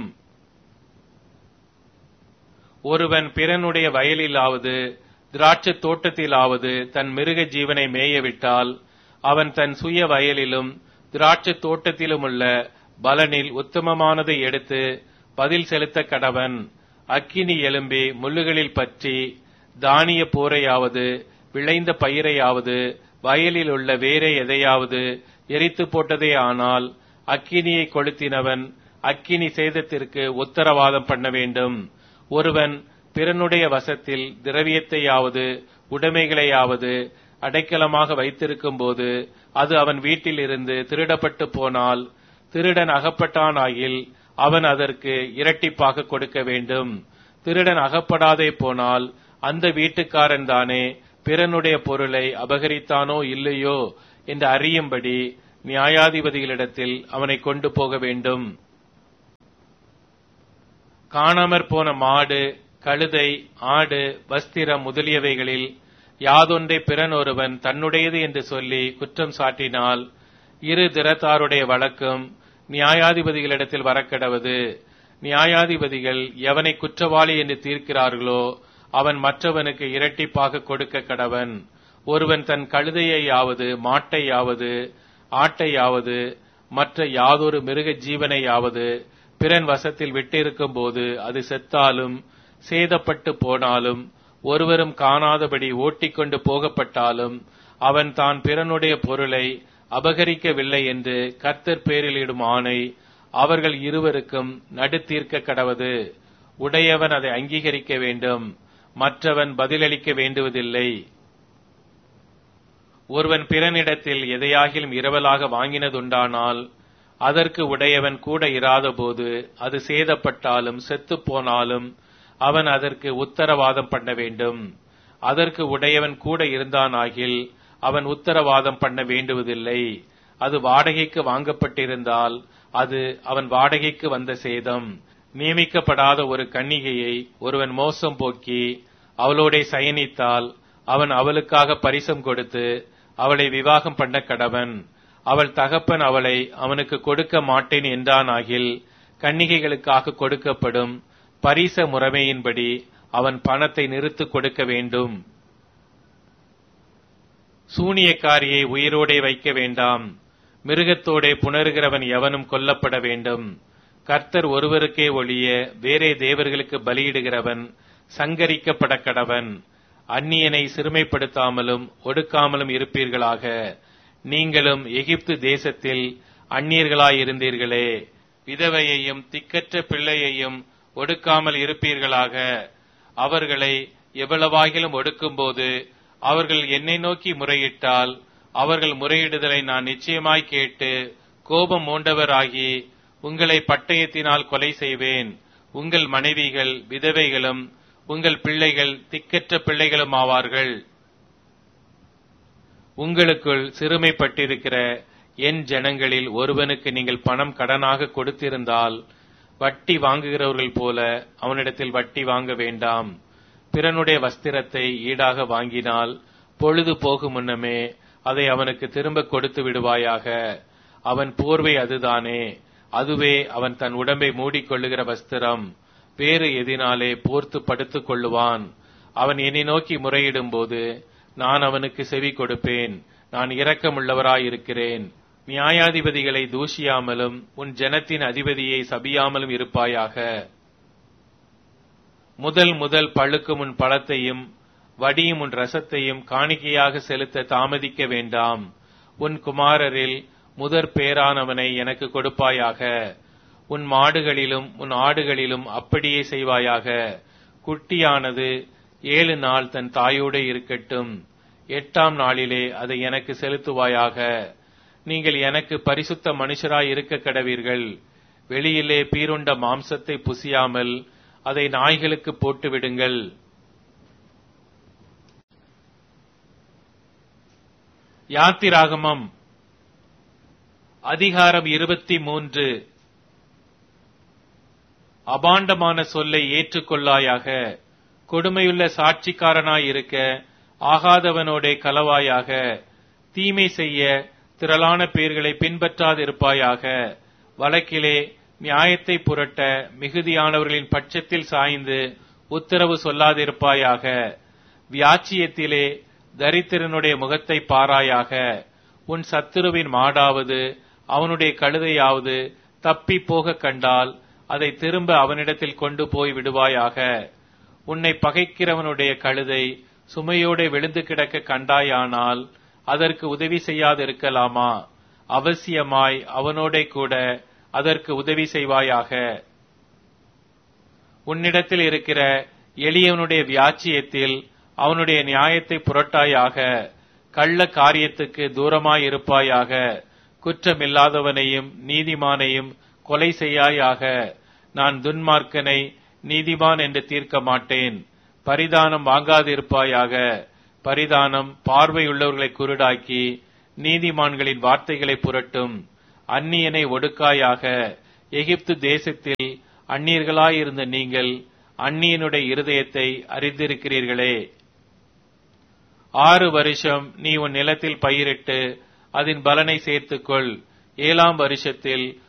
ஒருவன் பிறனுடைய வயலிலாவது திராட்சை தோட்டத்திலாவது தன் மிருக ஜீவனை மேயவிட்டால் அவன் தன் சுய வயலிலும் திராட்சை தோட்டத்திலுமுள்ள பலனில் உத்தமமானதை எடுத்து பதில் செலுத்த கடவன். அக்கினி எழும்பி முள்ளுகளில் பற்றி தானிய போரையாவது விளைந்த பயிரையாவது வயலில் உள்ள வேறே எதையாவது எரித்து போட்டதே ஆனால் அக்கினியை கொளுத்தினவன் அக்கினி சேதத்திற்கு உத்தரவாதம் பண்ண வேண்டும். ஒருவன் பிறனுடைய வசத்தில் திரவியத்தையாவது உடைமைகளையாவது அடைக்கலமாக வைத்திருக்கும் போது அது அவன் வீட்டில் இருந்து திருடப்பட்டு போனால் திருடன் அகப்பட்டானாகில் அவன் அதற்கு இரட்டிப்பாக கொடுக்க வேண்டும். திருடன் அகப்படாதே போனால் அந்த வீட்டுக்காரன் தானே பிறனுடைய பொருளை அபகரித்தானோ இல்லையோ என்று அறியும்படி நியாயாதிபதிகளிடத்தில் அவனை கொண்டு போக வேண்டும். காணாமற் போன மாடு, கழுதை, ஆடு, வஸ்திரம் முதலியவைகளில் யாதொன்றை பிறன் ஒருவன் தன்னுடையது என்று சொல்லி குற்றம் சாட்டினால் இரு திறத்தாருடைய வழக்கும் நியாயாதிபதிகளிடத்தில் வரக்கடவது. நியாயாதிபதிகள் எவனை குற்றவாளி என்று தீர்க்கிறார்களோ அவன் மற்றவனுக்கு இரட்டிப்பாக கொடுக்க கடவன். ஒருவன் தன் கழுதையாவது மாட்டையாவது ஆட்டையாவது மற்ற யாதொரு மிருக ஜீவனையாவது பிறன் வசத்தில் விட்டிருக்கும் போது அது செத்தாலும் சேதப்பட்டு போனாலும் ஒருவரும் காணாதபடி ஓட்டிக்கொண்டு போகப்பட்டாலும் அவன் தான் பிறனுடைய பொருளை அபகரிக்கவில்லை என்று கர்த்தர் பேரிலிடும் ஆணை அவர்கள் இருவருக்கும் நடுத்தீர்க்க கடவது. உடையவன் அதை அங்கீகரிக்க வேண்டும், மற்றவன் பதிலளிக்க வேண்டுவதில்லை. ஒருவன் பிறனிடத்தில் எதையாகிலும் இரவலாக வாங்கினதுண்டானால் அதற்கு உடையவன் கூட இராத போது அது சேதப்பட்டாலும் செத்து போனாலும் அவன் அதற்கு உத்தரவாதம் பண்ண வேண்டும். அதற்கு உடையவன் கூட இருந்தானாகில் அவன் உத்தரவாதம் பண்ண வேண்டுவதில்லை. அது வாடகைக்கு வாங்கப்பட்டிருந்தால் அது அவன் வாடகைக்கு வந்த சேதம். நியமிக்கப்படாத ஒரு கன்னிகையை ஒருவன் மோசம் போக்கி அவளோட சயனித்தால் அவன் அவளுக்காக பரிசம் கொடுத்து அவளை விவாகம் பண்ண கடவன். அவள் தகப்பன் அவளை அவனுக்கு கொடுக்க மாட்டேன் என்றானாகில் கன்னிகைகளுக்காக கொடுக்கப்படும் பரிச முறைமையின்படி அவன் பணத்தை நிறுத்து கொடுக்க வேண்டும். சூனியக்காரியை உயிரோடே வைக்க வேண்டாம். மிருகத்தோடே புணர்கிறவன் எவனும் கொல்லப்பட வேண்டும். கர்த்தர் ஒருவருக்கே ஒழிய வேறே தேவர்களுக்கு பலியிடுகிறவன் சங்கரிக்கப்பட கடவன். அந்நியனை சிறுமைப்படுத்தாமலும் ஒடுக்காமலும் இருப்பீர்களாக. நீங்களும் எகிப்து தேசத்தில் அந்நியர்களாயிருந்தீர்களே. விதவையையும் திக்கற்ற பிள்ளையையும் ஒடுக்காமல் இருப்பீர்களாக. அவர்களை எவ்வளவாகிலும் ஒடுக்கும்போது அவர்கள் என்னை நோக்கி முறையிட்டால் அவர்கள் முறையிடுதலை நான் நிச்சயமாய் கேட்டு கோபம் மூண்டவராகி உங்களை பட்டயத்தினால் கொலை செய்வேன். உங்கள் மனைவிகள் விதவைகளும் உங்கள் பிள்ளைகள் திக்கற்ற பிள்ளைகளும் ஆவார்கள். உங்களுக்குள் சிறுமைப்பட்டிருக்கிற என் ஜனங்களில் ஒருவனுக்கு நீங்கள் பணம் கடனாக கொடுத்திருந்தால் வட்டி வாங்குகிறவர்கள் போல அவனிடத்தில் வட்டி வாங்க வேண்டாம். பிறனுடைய வஸ்திரத்தை ஈடாக வாங்கினால் பொழுது போகும் முன்னமே அதை அவனுக்கு திரும்ப கொடுத்து விடுவாயாக. அவன் போர்வை அதுதானே, அதுவே அவன் தன் உடம்பை மூடிக்கொள்ளுகிற வஸ்திரம். வேறு எதினாலே போர்த்து படுத்துக் கொள்ளுவான். அவன் என்னை நோக்கி முறையிடும் போது நான் அவனுக்கு செவி கொடுப்பேன். நான் இரக்கமுள்ளவராயிருக்கிறேன். நியாயாதிபதிகளை தூஷியாமலும் உன் ஜனத்தின் அதிபதியை சபியாமலும் இருப்பாயாக. முதல் முதல் பழுக்கும் உன் பழத்தையும் வடியும் உன் ரசத்தையும் காணிக்கையாக செலுத்த தாமதிக்க வேண்டாம். உன் குமாரரில் முதற் பேரானவனை எனக்கு கொடுப்பாயாக. உன் மாடுகளிலும் உன் ஆடுகளிலும் அப்படியே செய்வாயாக. குட்டியானது ஏழு நாள் தன் தாயோடு இருக்கட்டும். எட்டாம் நாளிலே அதை எனக்கு செலுத்துவாயாக. நீங்கள் எனக்கு பரிசுத்த மனுஷராய் இருக்க கடவீர்கள். வெளியிலே பீருண்ட மாம்சத்தை புசியாமல் அதை நாய்களுக்கு போட்டு விடுங்கள். யாத்திராகமம் அதிகாரம் இருபத்தி மூன்று. அபாண்டமான சொல்லை ஏற்றுக்கொள்ளாயாக. கொடுமையுள்ள சாட்சிக்காரனாயிருக்க ஆகாதவனோடே கலவாயாக. தீமை செய்ய திரளான பேர்களை பின்பற்றாதிருப்பாயாக. வழக்கிலே நியாயத்தை புரட்ட மிகுதியானவர்களின் பட்சத்தில் சாய்ந்து உத்தரவு சொல்லாதிருப்பாயாக. வியாச்சியத்திலே தரித்திரனுடைய முகத்தை பாராயாக. உன் சத்துருவின் மாடாவது அவனுடைய கழுதையாவது தப்பி போக கண்டால் அதை திரும்ப அவனிடத்தில் கொண்டு போய் விடுவாயாக. உன்னை பகைக்கிறவனுடைய கழுதை சுமையோடு விழுந்து கிடக்க கண்டாயானால் அதற்கு உதவி செய்யாதிருக்கலாமா? அவசியமாய் அவனோட கூட அதற்கு உதவி செய்வாயாக. உன்னிடத்தில் இருக்கிற எளியவனுடைய வியாச்சியத்தில் அவனுடைய நியாயத்தை புரட்டாயாக. கள்ள காரியத்துக்கு தூரமாயிருப்பாயாக. குற்றமில்லாதவனையும் நீதிமானையும் கொலை செய்யாயாக. நான் துன்மார்க்கனை நீதிமான் என்று தீர்க்க மாட்டேன். பரிதானம் வாங்காதிருப்பாயாக. பரிதானம் பார்வையுள்ளவர்களை குருடாக்கி நீதிமான்களின் வார்த்தைகளை புரட்டும். அந்நியனை ஒடுக்காயாக. எகிப்து தேசத்தில் அந்நியர்களாயிருந்த நீங்கள் அந்நியனுடைய இருதயத்தை அறிந்திருக்கிறீர்களே. ஆறு வருஷம் நீ உன் நிலத்தில் பயிரிட்டு அதன் பலனை சேர்த்துக்கொள். ஏழாம் வருஷத்தில்